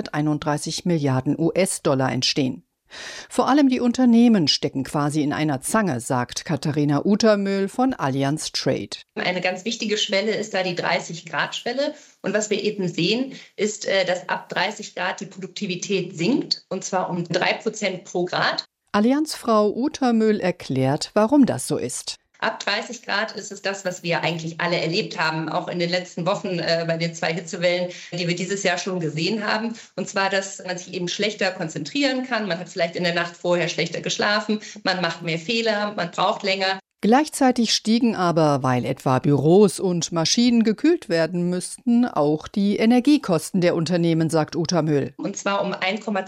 Speaker 10: 131 Milliarden US-Dollar entstehen. Vor allem die Unternehmen stecken quasi in einer Zange, sagt Katharina Utermühl von Allianz Trade.
Speaker 11: Eine ganz wichtige Schwelle ist da die 30-Grad-Schwelle. Und was wir eben sehen, ist, dass ab 30 Grad die Produktivität sinkt, und zwar um 3% pro Grad.
Speaker 10: Allianzfrau Utermühl erklärt, warum das so ist.
Speaker 11: Ab 30 Grad ist es das, was wir eigentlich alle erlebt haben, auch in den letzten Wochen bei den 2 Hitzewellen, die wir dieses Jahr schon gesehen haben. Und zwar, dass man sich eben schlechter konzentrieren kann. Man hat vielleicht in der Nacht vorher schlechter geschlafen, man macht mehr Fehler, man braucht länger.
Speaker 10: Gleichzeitig stiegen aber, weil etwa Büros und Maschinen gekühlt werden müssten, auch die Energiekosten der Unternehmen, sagt Utermühl.
Speaker 11: Und zwar um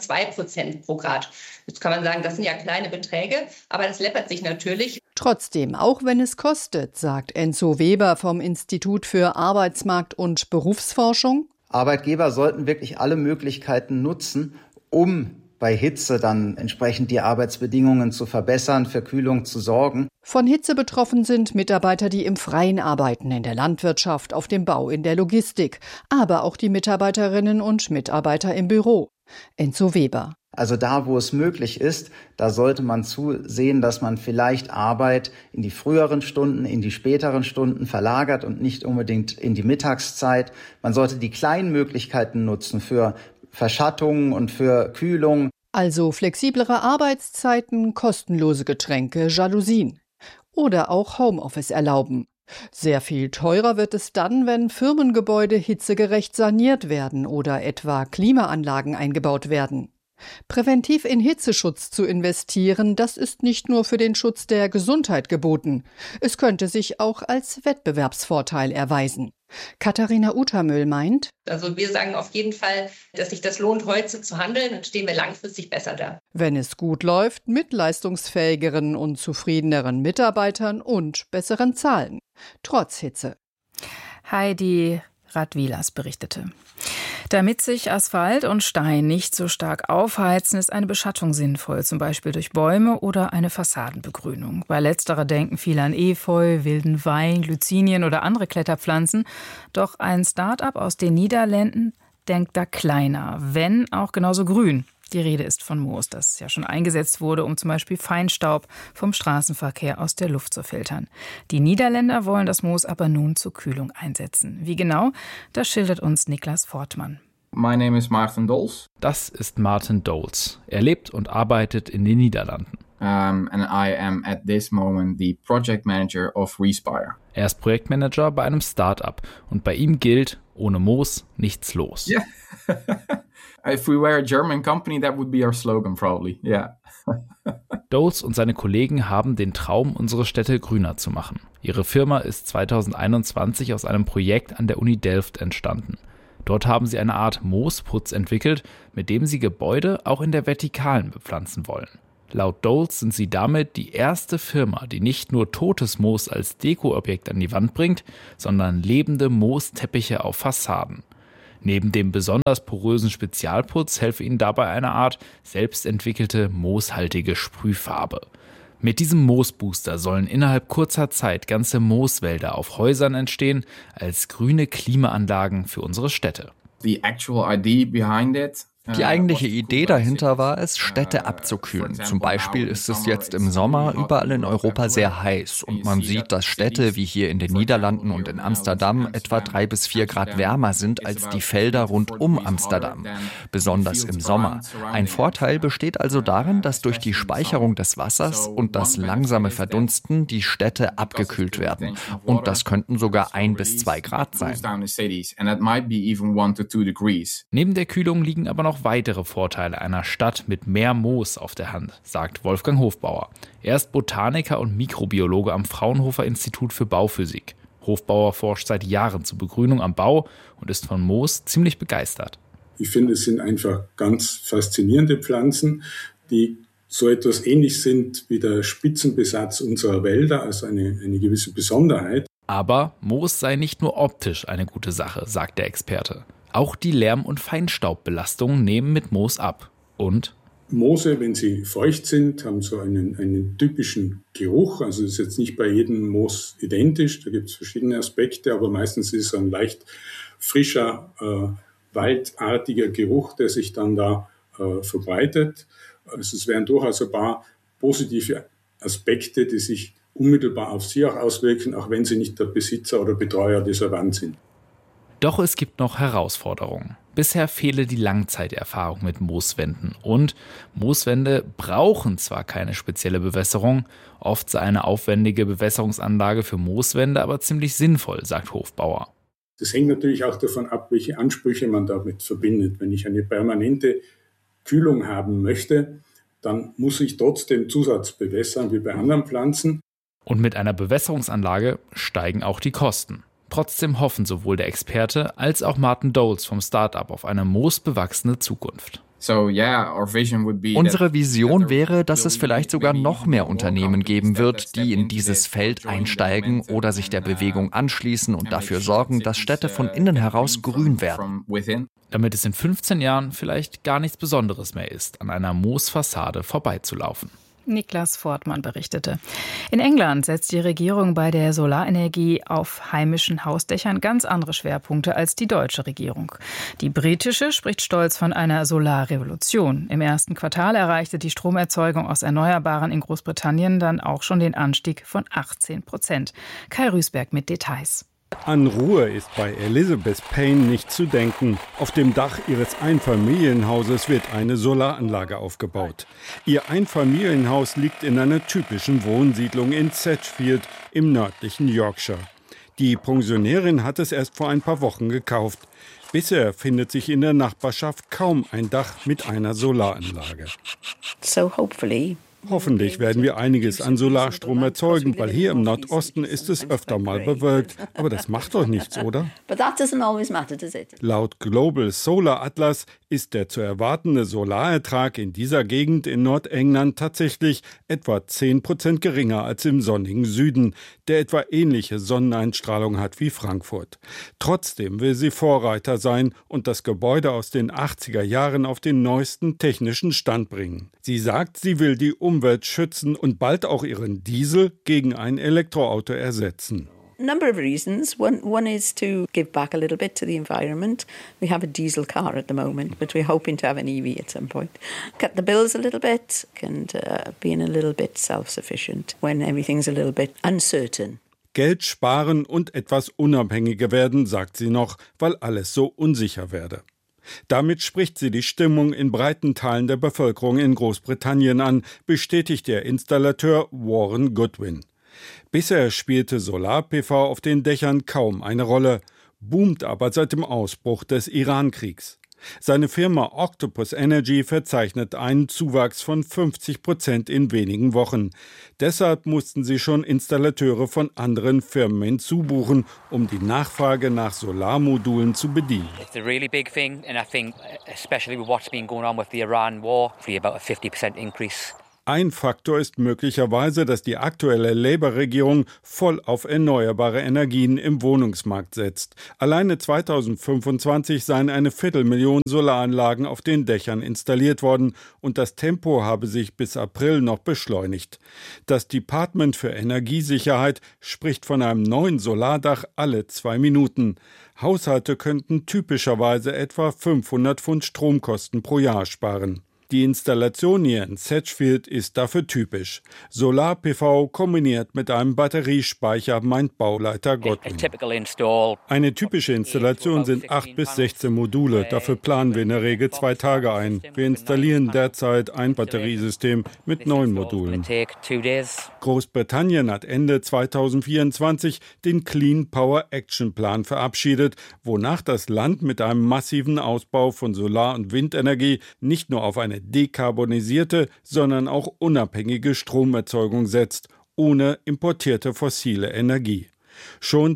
Speaker 11: 1,2% pro Grad. Jetzt kann man sagen, das sind ja kleine Beträge, aber das läppert sich natürlich.
Speaker 10: Trotzdem, auch wenn es kostet, sagt Enzo Weber vom Institut für Arbeitsmarkt- und Berufsforschung.
Speaker 12: Arbeitgeber sollten wirklich alle Möglichkeiten nutzen, um bei Hitze dann entsprechend die Arbeitsbedingungen zu verbessern, für Kühlung zu sorgen.
Speaker 10: Von Hitze betroffen sind Mitarbeiter, die im Freien arbeiten, in der Landwirtschaft, auf dem Bau, in der Logistik, aber auch die Mitarbeiterinnen und Mitarbeiter im Büro. Enzo Weber.
Speaker 12: Also da, wo es möglich ist, da sollte man zusehen, dass man vielleicht Arbeit in die früheren Stunden, in die späteren Stunden verlagert und nicht unbedingt in die Mittagszeit. Man sollte die kleinen Möglichkeiten nutzen für Verschattung und für Kühlung.
Speaker 10: Also flexiblere Arbeitszeiten, kostenlose Getränke, Jalousien. Oder auch Homeoffice erlauben. Sehr viel teurer wird es dann, wenn Firmengebäude hitzegerecht saniert werden oder etwa Klimaanlagen eingebaut werden. Präventiv in Hitzeschutz zu investieren, das ist nicht nur für den Schutz der Gesundheit geboten. Es könnte sich auch als Wettbewerbsvorteil erweisen. Katharina Utermühl meint:
Speaker 11: Also wir sagen auf jeden Fall, dass sich das lohnt, heute zu handeln, dann stehen wir langfristig besser da.
Speaker 10: Wenn es gut läuft, mit leistungsfähigeren und zufriedeneren Mitarbeitern und besseren Zahlen. Trotz Hitze.
Speaker 8: Heidi Radwilas berichtete. Damit sich Asphalt und Stein nicht so stark aufheizen, ist eine Beschattung sinnvoll, zum Beispiel durch Bäume oder eine Fassadenbegrünung. Bei letzterer denken viele an Efeu, wilden Wein, Glycinien oder andere Kletterpflanzen. Doch ein Start-up aus den Niederlanden denkt da kleiner, wenn auch genauso grün. Die Rede ist von Moos, das ja schon eingesetzt wurde, um zum Beispiel Feinstaub vom Straßenverkehr aus der Luft zu filtern. Die Niederländer wollen das Moos aber nun zur Kühlung einsetzen. Wie genau, das schildert uns Niklas Fortmann.
Speaker 13: My name is Maarten Dols. Das ist Maarten Dols. Er lebt und arbeitet in den Niederlanden.
Speaker 14: And I am at this moment the project manager of Respire.
Speaker 13: Er ist Projektmanager bei einem Start-up und bei ihm gilt, ohne Moos nichts los.
Speaker 14: Yeah. If we were a German company, that would be our slogan probably. Yeah.
Speaker 13: Dols und seine Kollegen haben den Traum, unsere Städte grüner zu machen. Ihre Firma ist 2021 aus einem Projekt an der Uni Delft entstanden. Dort haben sie eine Art Moosputz entwickelt, mit dem sie Gebäude auch in der Vertikalen bepflanzen wollen. Laut Dols sind sie damit die erste Firma, die nicht nur totes Moos als Dekoobjekt an die Wand bringt, sondern lebende Moosteppiche auf Fassaden. Neben dem besonders porösen Spezialputz helfe ihnen dabei eine Art selbstentwickelte mooshaltige Sprühfarbe. Mit diesem Moosbooster sollen innerhalb kurzer Zeit ganze Mooswälder auf Häusern entstehen, als grüne Klimaanlagen für unsere Städte.
Speaker 14: The actual idea behind it.
Speaker 15: Die eigentliche Idee dahinter war es, Städte abzukühlen. Zum Beispiel ist es jetzt im Sommer überall in Europa sehr heiß und man sieht, dass Städte wie hier in den Niederlanden und in Amsterdam etwa 3 bis 4 Grad wärmer sind als die Felder rund um Amsterdam, besonders im Sommer. Ein Vorteil besteht also darin, dass durch die Speicherung des Wassers und das langsame Verdunsten die Städte abgekühlt werden. Und das könnten sogar 1 bis 2 Grad sein.
Speaker 13: Neben der Kühlung liegen aber noch weitere Vorteile einer Stadt mit mehr Moos auf der Hand, sagt Wolfgang Hofbauer. Er ist Botaniker und Mikrobiologe am Fraunhofer Institut für Bauphysik. Hofbauer forscht seit Jahren zur Begrünung am Bau und ist von Moos ziemlich begeistert.
Speaker 16: Ich finde, es sind einfach ganz faszinierende Pflanzen, die so etwas ähnlich sind wie der Spitzenbesatz unserer Wälder, also eine gewisse Besonderheit.
Speaker 13: Aber Moos sei nicht nur optisch eine gute Sache, sagt der Experte. Auch die Lärm- und Feinstaubbelastungen nehmen mit Moos ab. Und
Speaker 16: Moose, wenn sie feucht sind, haben so einen typischen Geruch. Also es ist jetzt nicht bei jedem Moos identisch, da gibt es verschiedene Aspekte, aber meistens ist es ein leicht frischer, waldartiger Geruch, der sich dann da verbreitet. Also es wären durchaus ein paar positive Aspekte, die sich unmittelbar auf Sie auch auswirken, auch wenn Sie nicht der Besitzer oder Betreuer dieser Wand sind.
Speaker 13: Doch es gibt noch Herausforderungen. Bisher fehle die Langzeiterfahrung mit Mooswänden und Mooswände brauchen zwar keine spezielle Bewässerung, oft sei eine aufwendige Bewässerungsanlage für Mooswände aber ziemlich sinnvoll, sagt Hofbauer.
Speaker 16: Das hängt natürlich auch davon ab, welche Ansprüche man damit verbindet. Wenn ich eine permanente Kühlung haben möchte, dann muss ich trotzdem Zusatz bewässern wie bei anderen Pflanzen.
Speaker 13: Und mit einer Bewässerungsanlage steigen auch die Kosten. Trotzdem hoffen sowohl der Experte als auch Maarten Dols vom Start-up auf eine moosbewachsene Zukunft.
Speaker 15: Unsere Vision wäre, dass es vielleicht sogar noch mehr Unternehmen geben wird, die in dieses Feld einsteigen oder sich der Bewegung anschließen und dafür sorgen, dass Städte von innen heraus grün werden.
Speaker 13: Damit es in 15 Jahren vielleicht gar nichts Besonderes mehr ist, an einer Moosfassade vorbeizulaufen.
Speaker 8: Niklas Fortmann berichtete. In England setzt die Regierung bei der Solarenergie auf heimischen Hausdächern ganz andere Schwerpunkte als die deutsche Regierung. Die britische spricht stolz von einer Solarrevolution. Im ersten Quartal erreichte die Stromerzeugung aus Erneuerbaren in Großbritannien dann auch schon den Anstieg von 18%. Kai Rüßberg mit Details.
Speaker 17: An Ruhe ist bei Elizabeth Payne nicht zu denken. Auf dem Dach ihres Einfamilienhauses wird eine Solaranlage aufgebaut. Ihr Einfamilienhaus liegt in einer typischen Wohnsiedlung in Sedgefield im nördlichen Yorkshire. Die Pensionärin hat es erst vor ein paar Wochen gekauft. Bisher findet sich in der Nachbarschaft kaum ein Dach mit einer Solaranlage. Hoffentlich werden wir einiges an Solarstrom erzeugen, weil hier im Nordosten ist es öfter mal bewölkt. Aber das macht doch nichts, oder? Laut Global Solar Atlas ist der zu erwartende Solarertrag in dieser Gegend in Nordengland tatsächlich etwa 10% geringer als im sonnigen Süden, der etwa ähnliche Sonneneinstrahlung hat wie Frankfurt. Trotzdem will sie Vorreiter sein und das Gebäude aus den 80er Jahren auf den neuesten technischen Stand bringen. Sie sagt, sie will die Umwelt schützen und bald auch ihren Diesel gegen ein Elektroauto ersetzen.
Speaker 18: number of reasons. One is to give back a little bit to the environment. We have a diesel car at the moment, but we're hoping to have an EV at some point. Cut the bills a little bit and being a little bit self-sufficient when everything's a little bit uncertain.
Speaker 17: Geld sparen und etwas unabhängiger werden, sagt sie noch, weil alles so unsicher werde. Damit spricht sie die Stimmung in breiten Teilen der Bevölkerung in Großbritannien an, bestätigt der Installateur Warren Goodwin. Bisher spielte Solar-PV auf den Dächern kaum eine Rolle, boomt aber seit dem Ausbruch des Iran-Kriegs. Seine Firma Octopus Energy verzeichnet einen Zuwachs von 50% in wenigen Wochen. Deshalb mussten sie schon Installateure von anderen Firmen hinzubuchen, um die Nachfrage nach Solarmodulen zu bedienen.
Speaker 19: It's a really big thing, and I think especially with what's been going on with the Iran war, see about a 50% increase.
Speaker 17: Ein Faktor ist möglicherweise, dass die aktuelle Labour-Regierung voll auf erneuerbare Energien im Wohnungsmarkt setzt. Alleine 2025 seien 250.000 Solaranlagen auf den Dächern installiert worden und das Tempo habe sich bis April noch beschleunigt. Das Department für Energiesicherheit spricht von einem neuen Solardach alle 2 Minuten. Haushalte könnten typischerweise etwa 500 Pfund Stromkosten pro Jahr sparen. Die Installation hier in Sedgefield ist dafür typisch. Solar-PV kombiniert mit einem Batteriespeicher, meint Bauleiter Godwin. Eine typische Installation sind 8 bis 16 Module. Dafür planen wir in der Regel 2 Tage ein. Wir installieren derzeit ein Batteriesystem mit 9 Modulen. Großbritannien hat Ende 2024 den Clean Power Action Plan verabschiedet, wonach das Land mit einem massiven Ausbau von Solar- und Windenergie nicht nur auf eine dekarbonisierte, sondern auch unabhängige Stromerzeugung setzt, ohne importierte fossile Energie. Schon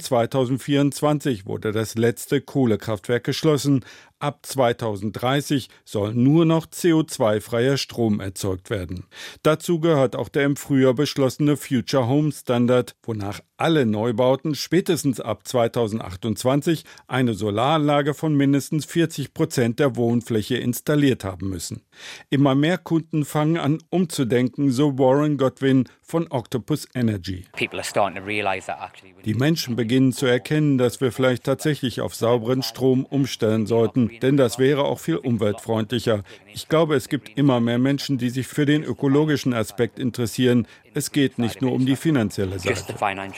Speaker 17: 2024 wurde das letzte Kohlekraftwerk geschlossen. Ab 2030 soll nur noch CO2-freier Strom erzeugt werden. Dazu gehört auch der im Frühjahr beschlossene Future Home Standard, wonach alle Neubauten spätestens ab 2028 eine Solaranlage von mindestens 40% der Wohnfläche installiert haben müssen. Immer mehr Kunden fangen an, umzudenken, so Warren Godwin von Octopus Energy. Die Menschen beginnen zu erkennen, dass wir vielleicht tatsächlich auf sauberen Strom umstellen sollten, denn das wäre auch viel umweltfreundlicher. Ich glaube, es gibt immer mehr Menschen, die sich für den ökologischen Aspekt interessieren. Es geht nicht nur um die finanzielle Seite.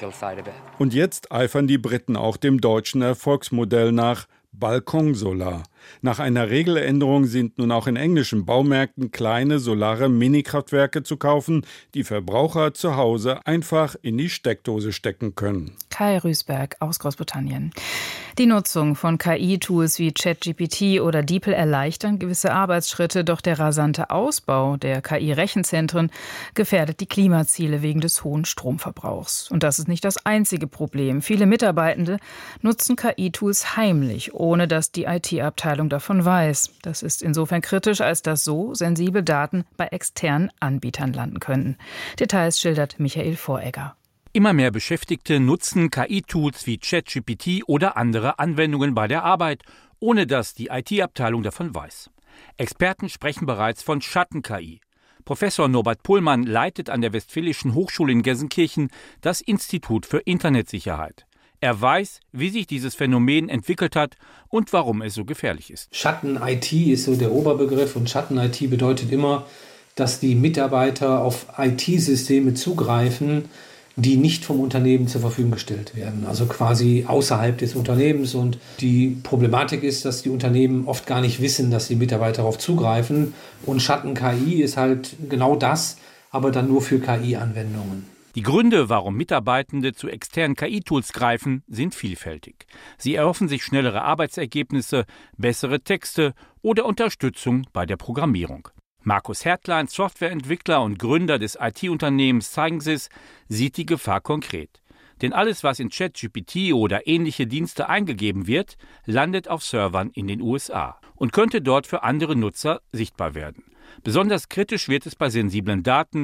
Speaker 17: Und jetzt eifern die Briten auch dem deutschen Erfolgsmodell nach: Balkonsolar. Nach einer Regeländerung sind nun auch in englischen Baumärkten kleine solare Minikraftwerke zu kaufen, die Verbraucher zu Hause einfach in die Steckdose stecken können.
Speaker 8: Kai Rüßberg aus Großbritannien. Die Nutzung von KI-Tools wie ChatGPT oder DeepL erleichtern gewisse Arbeitsschritte, doch der rasante Ausbau der KI-Rechenzentren gefährdet die Klimaziele wegen des hohen Stromverbrauchs. Und das ist nicht das einzige Problem. Viele Mitarbeitende nutzen KI-Tools heimlich, ohne dass die IT-Abteilung davon weiß. Das ist insofern kritisch, als dass so sensible Daten bei externen Anbietern landen könnten. Details schildert Michael Voregger.
Speaker 20: Immer mehr Beschäftigte nutzen KI-Tools wie ChatGPT oder andere Anwendungen bei der Arbeit, ohne dass die IT-Abteilung davon weiß. Experten sprechen bereits von Schatten-KI. Professor Norbert Pohlmann leitet an der Westfälischen Hochschule in Gelsenkirchen das Institut für Internetsicherheit. Er weiß, wie sich dieses Phänomen entwickelt hat und warum es so gefährlich ist.
Speaker 21: Schatten-IT ist so der Oberbegriff und Schatten-IT bedeutet immer, dass die Mitarbeiter auf IT-Systeme zugreifen, die nicht vom Unternehmen zur Verfügung gestellt werden, also quasi außerhalb des Unternehmens. Und die Problematik ist, dass die Unternehmen oft gar nicht wissen, dass die Mitarbeiter darauf zugreifen. Und Schatten-KI ist halt genau das, aber dann nur für KI-Anwendungen.
Speaker 20: Die Gründe, warum Mitarbeitende zu externen KI-Tools greifen, sind vielfältig. Sie erhoffen sich schnellere Arbeitsergebnisse, bessere Texte oder Unterstützung bei der Programmierung. Markus Hertlein, Softwareentwickler und Gründer des IT-Unternehmens Zeigensys, sieht die Gefahr konkret. Denn alles, was in ChatGPT oder ähnliche Dienste eingegeben wird, landet auf Servern in den USA und könnte dort für andere Nutzer sichtbar werden. Besonders kritisch wird es bei sensiblen Daten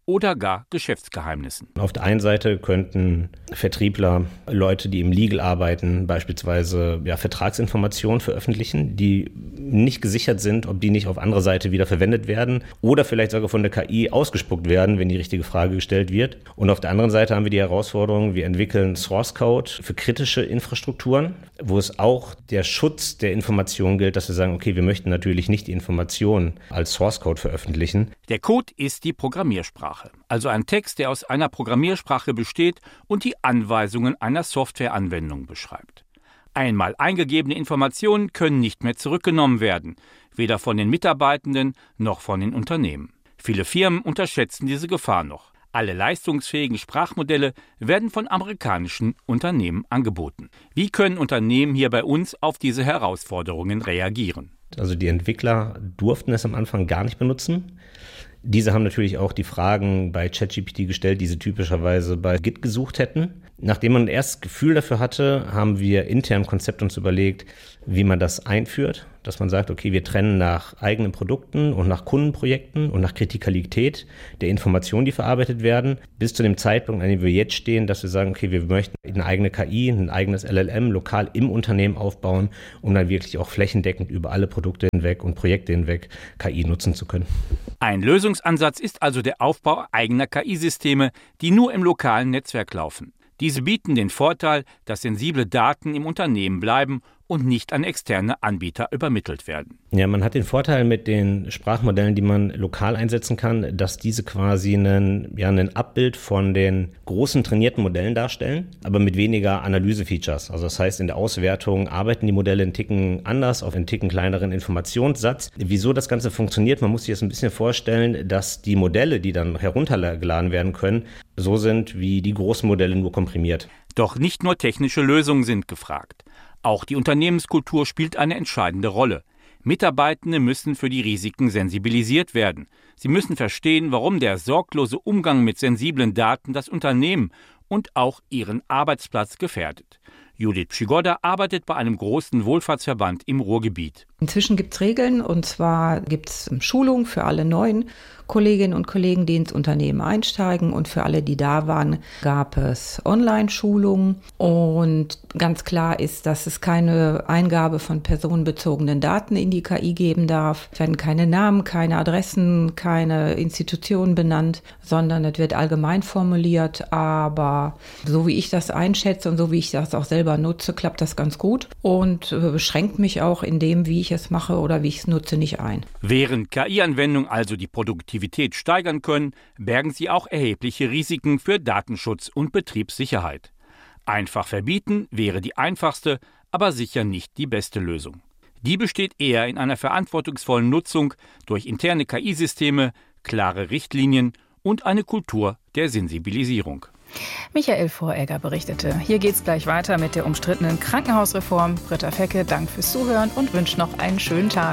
Speaker 20: oder gar Geschäftsgeheimnissen.
Speaker 3: Auf der einen Seite könnten Vertriebler, Leute, die im Legal arbeiten, beispielsweise Vertragsinformationen veröffentlichen, die nicht gesichert sind, ob die nicht auf andere Seite wieder verwendet werden oder vielleicht sogar von der KI ausgespuckt werden, wenn die richtige Frage gestellt wird. Und auf der anderen Seite haben wir die Herausforderung, wir entwickeln Source Code für kritische Infrastrukturen, wo es auch der Schutz der Information gilt, dass wir sagen, okay, wir möchten natürlich nicht die Informationen als Source Code veröffentlichen.
Speaker 20: Der Code ist die Programmiersprache, also ein Text, der aus einer Programmiersprache besteht und die Anweisungen einer Softwareanwendung beschreibt. Einmal eingegebene Informationen können nicht mehr zurückgenommen werden, weder von den Mitarbeitenden noch von den Unternehmen. Viele Firmen unterschätzen diese Gefahr noch. Alle leistungsfähigen Sprachmodelle werden von amerikanischen Unternehmen angeboten. Wie können Unternehmen hier bei uns auf diese Herausforderungen reagieren?
Speaker 3: Also die Entwickler durften es am Anfang gar nicht benutzen. Diese haben natürlich auch die Fragen bei ChatGPT gestellt, die sie typischerweise bei Git gesucht hätten. Nachdem man ein erstes Gefühl dafür hatte, haben wir intern im Konzept uns überlegt, wie man das einführt. Dass man sagt, okay, wir trennen nach eigenen Produkten und nach Kundenprojekten und nach Kritikalität der Informationen, die verarbeitet werden, bis zu dem Zeitpunkt, an dem wir jetzt stehen, dass wir sagen, okay, wir möchten eine eigene KI, ein eigenes LLM lokal im Unternehmen aufbauen, um dann wirklich auch flächendeckend über alle Produkte hinweg und Projekte hinweg KI nutzen zu können.
Speaker 20: Ein Lösungsansatz ist also der Aufbau eigener KI-Systeme, die nur im lokalen Netzwerk laufen. Diese bieten den Vorteil, dass sensible Daten im Unternehmen bleiben und nicht an externe Anbieter übermittelt werden.
Speaker 3: Ja, man hat den Vorteil mit den Sprachmodellen, die man lokal einsetzen kann, dass diese quasi ein Abbild von den großen trainierten Modellen darstellen, aber mit weniger Analyse-Features. Also das heißt, in der Auswertung arbeiten die Modelle einen Ticken anders, auf einen Ticken kleineren Informationssatz. Wieso das Ganze funktioniert, man muss sich das ein bisschen vorstellen, dass die Modelle, die dann heruntergeladen werden können, so sind wie die großen Modelle, nur komprimiert.
Speaker 20: Doch nicht nur technische Lösungen sind gefragt. Auch die Unternehmenskultur spielt eine entscheidende Rolle. Mitarbeitende müssen für die Risiken sensibilisiert werden. Sie müssen verstehen, warum der sorglose Umgang mit sensiblen Daten das Unternehmen und auch ihren Arbeitsplatz gefährdet. Judith Przygoda arbeitet bei einem großen Wohlfahrtsverband im Ruhrgebiet.
Speaker 22: Inzwischen gibt es Regeln, und zwar gibt es Schulungen für alle neuen Kolleginnen und Kollegen, die ins Unternehmen einsteigen, und für alle, die da waren, gab es Online-Schulungen. Und ganz klar ist, dass es keine Eingabe von personenbezogenen Daten in die KI geben darf. Es werden keine Namen, keine Adressen, keine Institutionen benannt, sondern es wird allgemein formuliert. Aber so wie ich das einschätze und so wie ich das auch selber nutze, klappt das ganz gut und beschränkt mich auch in dem, wie ich es mache oder wie ich es nutze, nicht ein.
Speaker 20: Während KI-Anwendungen also die Produktivität steigern können, bergen sie auch erhebliche Risiken für Datenschutz und Betriebssicherheit. Einfach verbieten wäre die einfachste, aber sicher nicht die beste Lösung. Die besteht eher in einer verantwortungsvollen Nutzung durch interne KI-Systeme, klare Richtlinien und eine Kultur der Sensibilisierung.
Speaker 8: Michael Voregger berichtete. Hier geht's gleich weiter mit der umstrittenen Krankenhausreform. Britta Fecke, Dank fürs Zuhören und wünscht noch einen schönen Tag.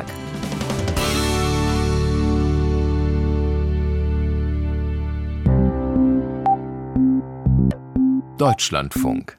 Speaker 23: Deutschlandfunk.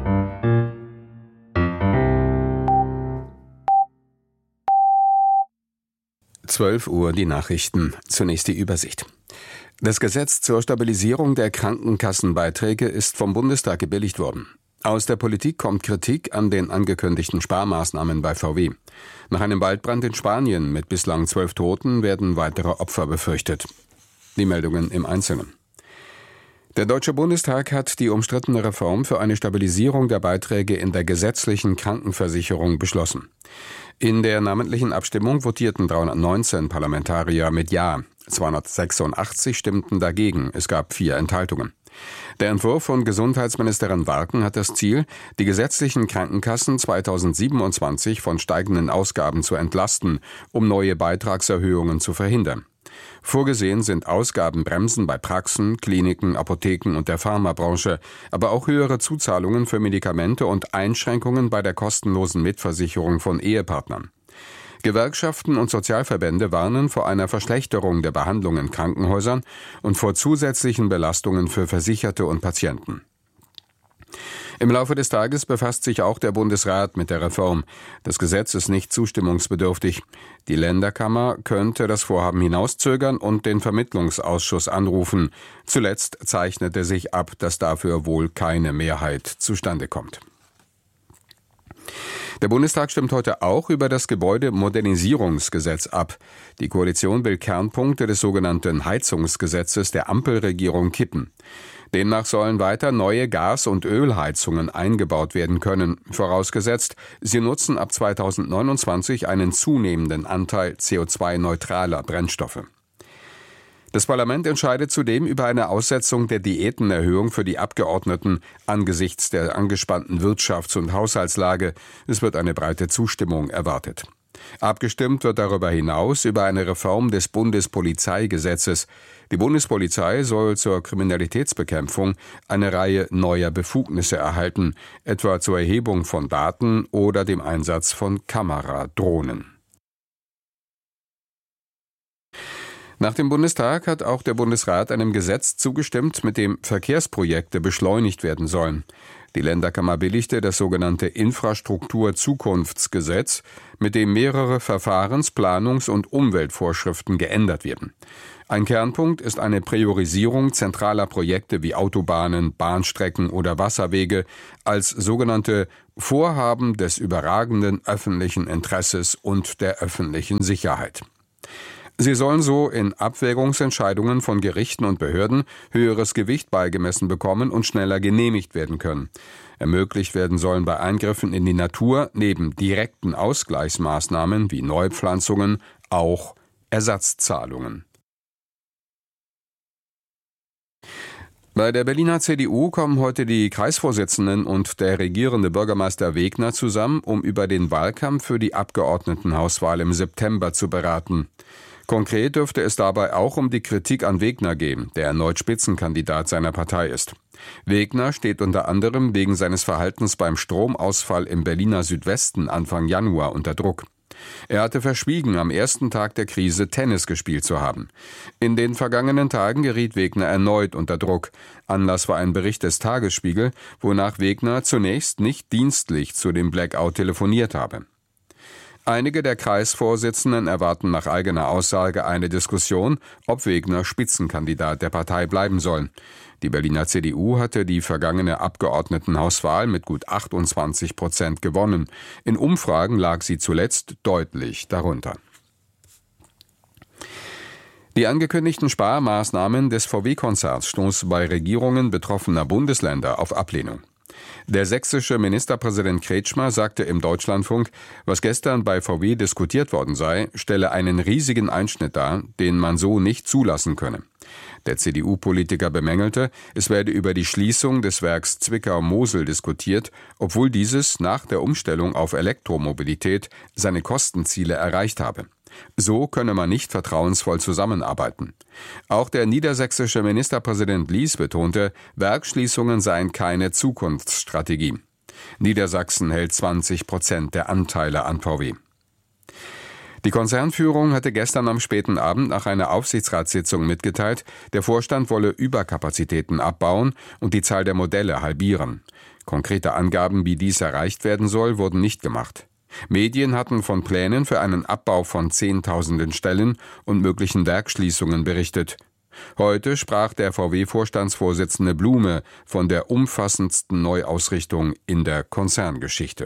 Speaker 23: Uhr die Nachrichten. Zunächst die Übersicht. Das Gesetz zur Stabilisierung der Krankenkassenbeiträge ist vom Bundestag gebilligt worden. Aus der Politik kommt Kritik an den angekündigten Sparmaßnahmen bei VW. Nach einem Waldbrand in Spanien mit bislang 12 Toten werden weitere Opfer befürchtet. Die Meldungen im Einzelnen. Der Deutsche Bundestag hat die umstrittene Reform für eine Stabilisierung der Beiträge in der gesetzlichen Krankenversicherung beschlossen. In der namentlichen Abstimmung votierten 319 Parlamentarier mit Ja. 286 stimmten dagegen, es gab 4 Enthaltungen. Der Entwurf von Gesundheitsministerin Warken hat das Ziel, die gesetzlichen Krankenkassen 2027 von steigenden Ausgaben zu entlasten, um neue Beitragserhöhungen zu verhindern. Vorgesehen sind Ausgabenbremsen bei Praxen, Kliniken, Apotheken und der Pharmabranche, aber auch höhere Zuzahlungen für Medikamente und Einschränkungen bei der kostenlosen Mitversicherung von Ehepartnern. Gewerkschaften und Sozialverbände warnen vor einer Verschlechterung der Behandlung in Krankenhäusern und vor zusätzlichen Belastungen für Versicherte und Patienten. Im Laufe des Tages befasst sich auch der Bundesrat mit der Reform. Das Gesetz ist nicht zustimmungsbedürftig. Die Länderkammer könnte das Vorhaben hinauszögern und den Vermittlungsausschuss anrufen. Zuletzt zeichnete sich ab, dass dafür wohl keine Mehrheit zustande kommt. Der Bundestag stimmt heute auch über das Gebäudemodernisierungsgesetz ab. Die Koalition will Kernpunkte des sogenannten Heizungsgesetzes der Ampelregierung kippen. Demnach sollen weiter neue Gas- und Ölheizungen eingebaut werden können, vorausgesetzt, sie nutzen ab 2029 einen zunehmenden Anteil CO2-neutraler Brennstoffe. Das Parlament entscheidet zudem über eine Aussetzung der Diätenerhöhung für die Abgeordneten angesichts der angespannten Wirtschafts- und Haushaltslage. Es wird eine breite Zustimmung erwartet. Abgestimmt wird darüber hinaus über eine Reform des Bundespolizeigesetzes. Die Bundespolizei soll zur Kriminalitätsbekämpfung eine Reihe neuer Befugnisse erhalten, etwa zur Erhebung von Daten oder dem Einsatz von Kameradrohnen. Nach dem Bundestag hat auch der Bundesrat einem Gesetz zugestimmt, mit dem Verkehrsprojekte beschleunigt werden sollen. Die Länderkammer billigte das sogenannte Infrastruktur-Zukunftsgesetz, mit dem mehrere Verfahrens-, Planungs- und Umweltvorschriften geändert werden. Ein Kernpunkt ist eine Priorisierung zentraler Projekte wie Autobahnen, Bahnstrecken oder Wasserwege als sogenannte Vorhaben des überragenden öffentlichen Interesses und der öffentlichen Sicherheit. Sie sollen so in Abwägungsentscheidungen von Gerichten und Behörden höheres Gewicht beigemessen bekommen und schneller genehmigt werden können. Ermöglicht werden sollen bei Eingriffen in die Natur neben direkten Ausgleichsmaßnahmen wie Neupflanzungen auch Ersatzzahlungen. Bei der Berliner CDU kommen heute die Kreisvorsitzenden und der regierende Bürgermeister Wegner zusammen, um über den Wahlkampf für die Abgeordnetenhauswahl im September zu beraten. Konkret dürfte es dabei auch um die Kritik an Wegner gehen, der erneut Spitzenkandidat seiner Partei ist. Wegner steht unter anderem wegen seines Verhaltens beim Stromausfall im Berliner Südwesten Anfang Januar unter Druck. Er hatte verschwiegen, am ersten Tag der Krise Tennis gespielt zu haben. In den vergangenen Tagen geriet Wegner erneut unter Druck. Anlass war ein Bericht des Tagesspiegel, wonach Wegner zunächst nicht dienstlich zu dem Blackout telefoniert habe. Einige der Kreisvorsitzenden erwarten nach eigener Aussage eine Diskussion, ob Wegner Spitzenkandidat der Partei bleiben soll. Die Berliner CDU hatte die vergangene Abgeordnetenhauswahl mit gut 28% gewonnen. In Umfragen lag sie zuletzt deutlich darunter. Die angekündigten Sparmaßnahmen des VW-Konzerns stoßen bei Regierungen betroffener Bundesländer auf Ablehnung. Der sächsische Ministerpräsident Kretschmer sagte im Deutschlandfunk, was gestern bei VW diskutiert worden sei, stelle einen riesigen Einschnitt dar, den man so nicht zulassen könne. Der CDU-Politiker bemängelte, es werde über die Schließung des Werks Zwickau-Mosel diskutiert, obwohl dieses nach der Umstellung auf Elektromobilität seine Kostenziele erreicht habe. So könne man nicht vertrauensvoll zusammenarbeiten. Auch der niedersächsische Ministerpräsident Lies betonte, Werksschließungen seien keine Zukunftsstrategie. Niedersachsen hält 20% der Anteile an VW. Die Konzernführung hatte gestern am späten Abend nach einer Aufsichtsratssitzung mitgeteilt, der Vorstand wolle Überkapazitäten abbauen und die Zahl der Modelle halbieren. Konkrete Angaben, wie dies erreicht werden soll, wurden nicht gemacht. Medien hatten von Plänen für einen Abbau von Zehntausenden Stellen und möglichen Werksschließungen berichtet. Heute sprach der VW-Vorstandsvorsitzende Blume von der umfassendsten Neuausrichtung in der Konzerngeschichte.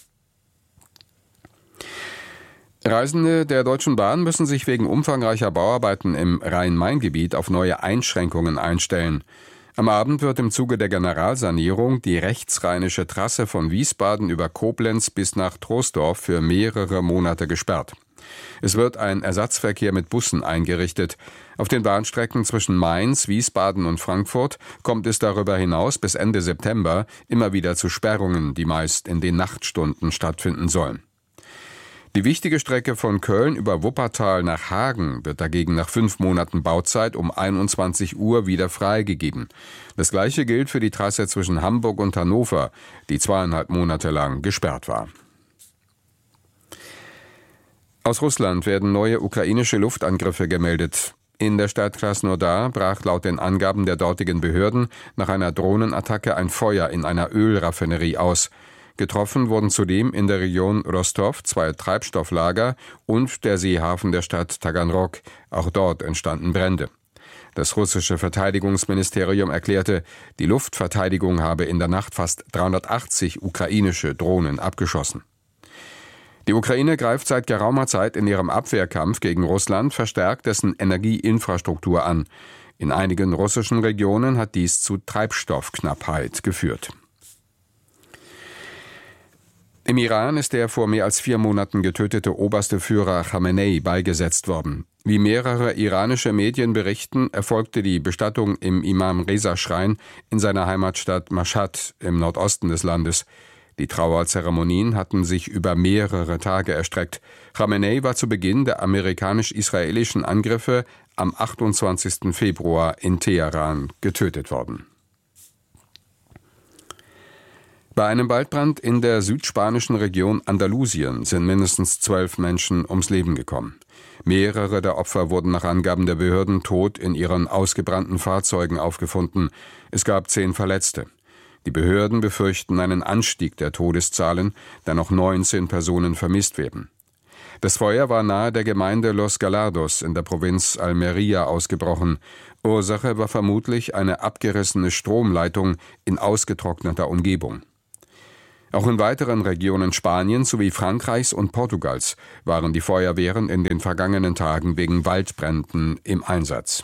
Speaker 23: Reisende der Deutschen Bahn müssen sich wegen umfangreicher Bauarbeiten im Rhein-Main-Gebiet auf neue Einschränkungen einstellen. Am Abend wird im Zuge der Generalsanierung die rechtsrheinische Trasse von Wiesbaden über Koblenz bis nach Troisdorf für mehrere Monate gesperrt. Es wird ein Ersatzverkehr mit Bussen eingerichtet. Auf den Bahnstrecken zwischen Mainz, Wiesbaden und Frankfurt kommt es darüber hinaus bis Ende September immer wieder zu Sperrungen, die meist in den Nachtstunden stattfinden sollen. Die wichtige Strecke von Köln über Wuppertal nach Hagen wird dagegen nach 5 Monaten Bauzeit um 21 Uhr wieder freigegeben. Das Gleiche gilt für die Trasse zwischen Hamburg und Hannover, die 2,5 Monate lang gesperrt war. Aus Russland werden neue ukrainische Luftangriffe gemeldet. In der Stadt Krasnodar brach laut den Angaben der dortigen Behörden nach einer Drohnenattacke ein Feuer in einer Ölraffinerie aus. Getroffen wurden zudem in der Region Rostov 2 Treibstofflager und der Seehafen der Stadt Taganrog. Auch dort entstanden Brände. Das russische Verteidigungsministerium erklärte, die Luftverteidigung habe in der Nacht fast 380 ukrainische Drohnen abgeschossen. Die Ukraine greift seit geraumer Zeit in ihrem Abwehrkampf gegen Russland verstärkt dessen Energieinfrastruktur an. In einigen russischen Regionen hat dies zu Treibstoffknappheit geführt. Im Iran ist der vor mehr als 4 Monaten getötete oberste Führer Khamenei beigesetzt worden. Wie mehrere iranische Medien berichten, erfolgte die Bestattung im Imam-Reza-Schrein in seiner Heimatstadt Mashhad im Nordosten des Landes. Die Trauerzeremonien hatten sich über mehrere Tage erstreckt. Khamenei war zu Beginn der amerikanisch-israelischen Angriffe am 28. Februar in Teheran getötet worden. Bei einem Waldbrand in der südspanischen Region Andalusien sind mindestens 12 Menschen ums Leben gekommen. Mehrere der Opfer wurden nach Angaben der Behörden tot in ihren ausgebrannten Fahrzeugen aufgefunden. Es gab 10 Verletzte. Die Behörden befürchten einen Anstieg der Todeszahlen, da noch 19 Personen vermisst werden. Das Feuer war nahe der Gemeinde Los Gallardos in der Provinz Almería ausgebrochen. Ursache war vermutlich eine abgerissene Stromleitung in ausgetrockneter Umgebung. Auch in weiteren Regionen Spaniens sowie Frankreichs und Portugals waren die Feuerwehren in den vergangenen Tagen wegen Waldbränden im Einsatz.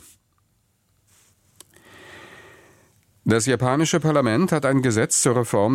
Speaker 23: Das japanische Parlament hat ein Gesetz zur Reform